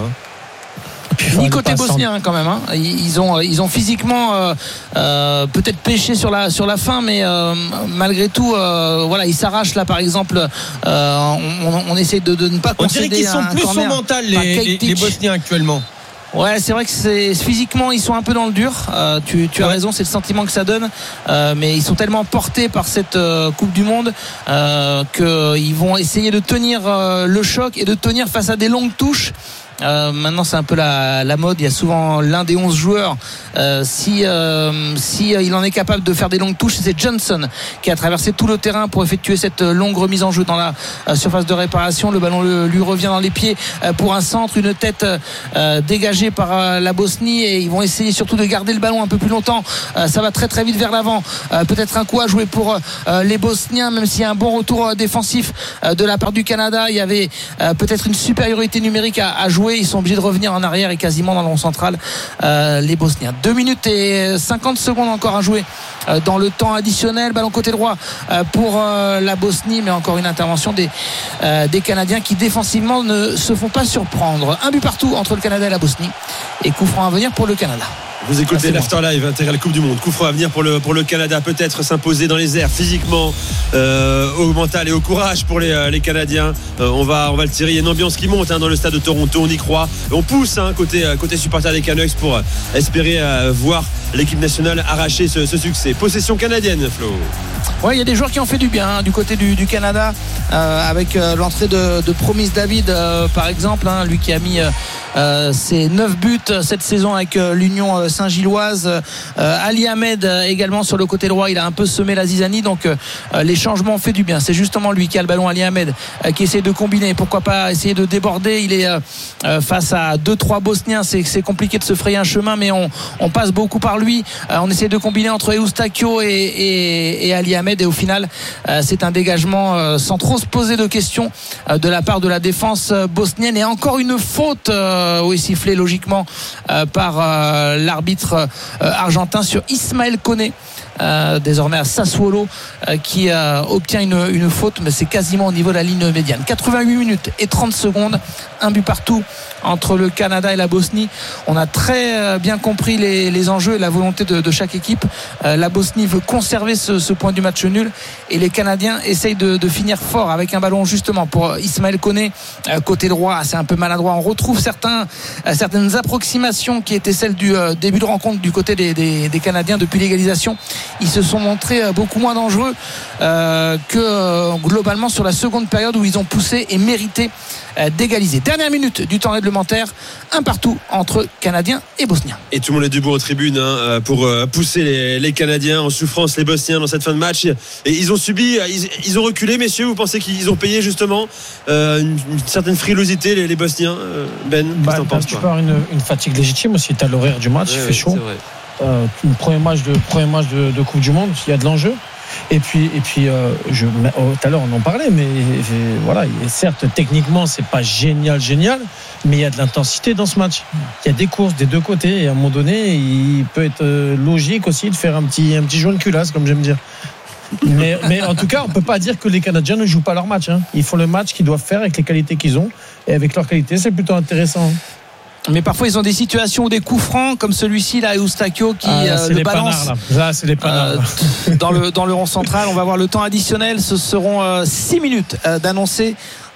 hein. Ni côté bosnien hein, quand même hein. ils ont ils ont physiquement euh, euh, peut-être pêché sur la sur la fin mais euh, malgré tout euh, voilà ils s'arrachent là par exemple euh, on, on essaie de, de ne pas on concéder dirait qu'ils sont un plus corner au mental les, les, les Bosniens actuellement. Ouais, c'est vrai que c'est physiquement ils sont un peu dans le dur. Euh, tu, tu as ouais. raison, c'est le sentiment que ça donne. Euh, mais ils sont tellement portés par cette euh, Coupe du Monde euh, qu'ils vont essayer de tenir euh, le choc et de tenir face à des longues touches. Euh, maintenant c'est un peu la, la mode. Il y a souvent l'un des onze joueurs euh, si, euh, si euh, il en est capable de faire des longues touches, c'est Johnson qui a traversé tout le terrain pour effectuer cette longue remise en jeu dans la euh, surface de réparation. Le ballon le, lui revient dans les pieds euh, pour un centre, une tête euh, dégagée par euh, la Bosnie et ils vont essayer surtout de garder le ballon un peu plus longtemps. Euh, ça va très très vite vers l'avant. Euh, peut-être un coup à jouer pour euh, les Bosniens, même s'il y a un bon retour euh, défensif euh, de la part du Canada. Il y avait euh, peut-être une supériorité numérique à, à jouer. Ils sont obligés de revenir en arrière et quasiment dans le rond central euh, les Bosniens. deux minutes et cinquante secondes encore à jouer euh, dans le temps additionnel. Ballon côté droit euh, pour euh, la Bosnie, mais encore une intervention des, euh, des Canadiens qui défensivement ne se font pas surprendre. Un but partout entre le Canada et la Bosnie et coup franc à venir pour le Canada. Vous écoutez l'After Live intégral Coupe du Monde. Coup franc à venir pour le, pour le Canada, peut-être s'imposer dans les airs physiquement, euh, au mental et au courage pour les, les Canadiens. Euh, on, va, on va le tirer. Il y a une ambiance qui monte hein, dans le stade de Toronto, on y croit. On pousse hein, côté, côté supporter des Canucks pour espérer euh, voir l'équipe nationale arracher ce, ce succès. Possession canadienne, Flo. Ouais, il y a des joueurs qui ont fait du bien hein, du côté du, du Canada euh, avec euh, l'entrée de, de Promise David euh, par exemple, hein, lui qui a mis euh, ses neuf buts cette saison avec euh, l'Union Saint-Gilloise. euh, Ali Ahmed euh, également sur le côté droit, il a un peu semé la zizanie, donc euh, les changements ont fait du bien. C'est justement lui qui a le ballon, Ali Ahmed, euh, qui essaie de combiner, pourquoi pas essayer de déborder. Il est euh, euh, face à deux trois Bosniens, c'est, c'est compliqué de se frayer un chemin, mais on, on passe beaucoup par lui. euh, on essaie de combiner entre Eustáquio et, et, et Ali Ahmed et au final euh, c'est un dégagement euh, sans trop se poser de questions euh, de la part de la défense euh, bosnienne et encore une faute euh, oui sifflée logiquement euh, par euh, l'arbitre euh, argentin sur Ismaël Koné. Euh, désormais à Sassuolo euh, qui euh, obtient une, une faute, mais c'est quasiment au niveau de la ligne médiane. quatre-vingt-huit minutes et trente secondes, un but partout entre le Canada et la Bosnie. On a très euh, bien compris les, les enjeux et la volonté de, de chaque équipe. euh, la Bosnie veut conserver ce, ce point du match nul et les Canadiens essayent de, de finir fort avec un ballon justement pour Ismaël Koné, euh, côté droit. C'est un peu maladroit, on retrouve certains, euh, certaines approximations qui étaient celles du euh, début de rencontre du côté des, des, des Canadiens depuis l'égalisation. Ils se sont montrés beaucoup moins dangereux euh, que euh, globalement sur la seconde période où ils ont poussé et mérité euh, d'égaliser. Dernière minute du temps réglementaire, un partout entre Canadiens et Bosniens. Et tout le monde est debout aux tribunes hein, pour euh, pousser les, les Canadiens en souffrance, les Bosniens dans cette fin de match. Et ils ont subi, ils, ils ont reculé, messieurs. Vous pensez qu'ils ont payé justement euh, une, une certaine frilosité, les, les Bosniens, euh, Ben, bah, qu'est-ce que t'en penses? Tu peux avoir une, une fatigue légitime aussi. Tu as l'horaire du match, ouais, il fait chaud. Euh, premier match de premier match de, de Coupe du Monde, il y a de l'enjeu. Et puis et puis euh, je, oh, tout à l'heure on en parlait, mais voilà, certes techniquement c'est pas génial génial, mais il y a de l'intensité dans ce match. Il y a des courses des deux côtés et à un moment donné il peut être logique aussi de faire un petit un petit jaune culasse comme j'aime dire. Mais, mais en tout cas on peut pas dire que les Canadiens ne jouent pas leur match. Hein. Ils font le match qu'ils doivent faire avec les qualités qu'ils ont et avec leurs qualités c'est plutôt intéressant. Hein. Mais parfois ils ont des situations ou des coups francs comme celui-ci là, Eustáquio qui ah, euh, le balance panards, là. Là, c'est les panards, euh, dans le dans le rond central. On va voir le temps additionnel. Ce seront six euh, minutes euh, d'annoncer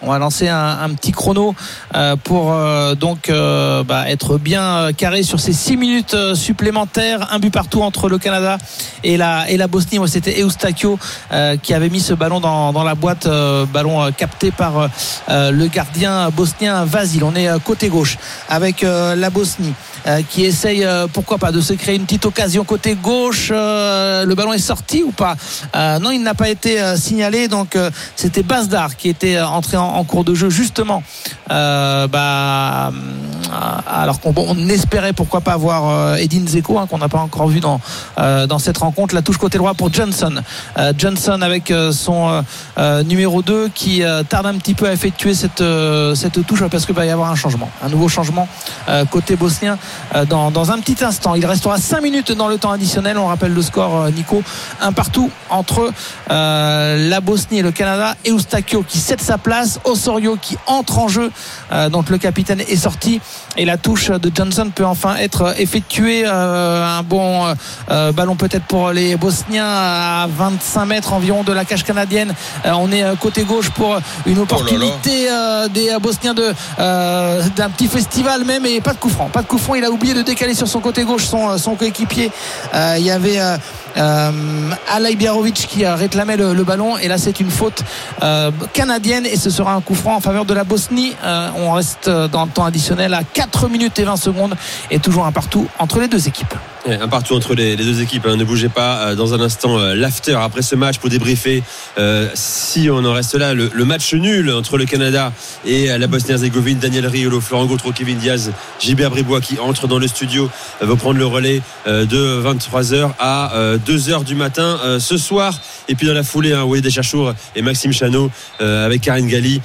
On va lancer un, un petit chrono euh, pour euh, donc euh, bah, être bien carré sur ces six minutes supplémentaires. Un but partout entre le Canada et la, et la Bosnie. Moi, c'était Eustáquio euh, qui avait mis ce ballon dans, dans la boîte, euh, ballon euh, capté par euh, le gardien bosnien Vasil. On est euh, côté gauche avec euh, la Bosnie euh, qui essaye, euh, pourquoi pas, de se créer une petite occasion côté gauche. Euh, le ballon est sorti ou pas? euh, Non, il n'a pas été euh, signalé. Donc, euh, c'était Bazdar qui était euh, entré en, en cours de jeu justement. Euh, bah, euh, alors qu'on bon, on espérait pourquoi pas voir euh, Edin Dzeko hein, qu'on n'a pas encore vu dans euh, dans cette rencontre. La touche côté droit pour Johnson. Euh, Johnson avec euh, son euh, numéro deux qui euh, tarde un petit peu à effectuer cette euh, cette touche parce qu'il va y avoir un changement, un nouveau changement euh, côté bosnien euh, dans dans un petit instant. Il restera cinq minutes dans le temps additionnel. On rappelle le score, euh, Nico, un partout entre euh, la Bosnie et le Canada. Eustáquio qui cède sa place, Osorio qui entre en jeu, euh, donc le capitaine est sorti et la touche de Johnson peut enfin être effectuée. Euh, un bon euh, ballon peut-être pour les Bosniens à vingt-cinq mètres environ de la cage canadienne. Euh, on est côté gauche pour une opportunité oh là là. Euh, des Bosniens de euh, d'un petit festival même, et pas de coup franc, pas de coup franc. Il a oublié de décaler sur son côté gauche son, son coéquipier. Euh, il y avait euh, euh, Alay Biarovic qui réclamait le, le ballon et là c'est une faute euh, canadienne et ce sera un coup franc en faveur de la Bosnie. Euh, on reste dans le temps additionnel à quatre minutes et vingt secondes et toujours un partout entre les deux équipes. Ouais, un partout entre les, les deux équipes, hein. Ne bougez pas. Dans un instant, euh, l'after après ce match pour débriefer. Euh, si on en reste là, le, le match nul entre le Canada et la Bosnie-Herzégovine. Daniel Riolo, Florent Gautreau, Kevin Diaz, Gilbert Bribois qui entre dans le studio euh, vont prendre le relais euh, de vingt-trois heures à euh, deux heures du matin euh, ce soir. Et puis dans la foulée, hein, Walid Chachour et Maxime Chanot euh, avec Karine Galli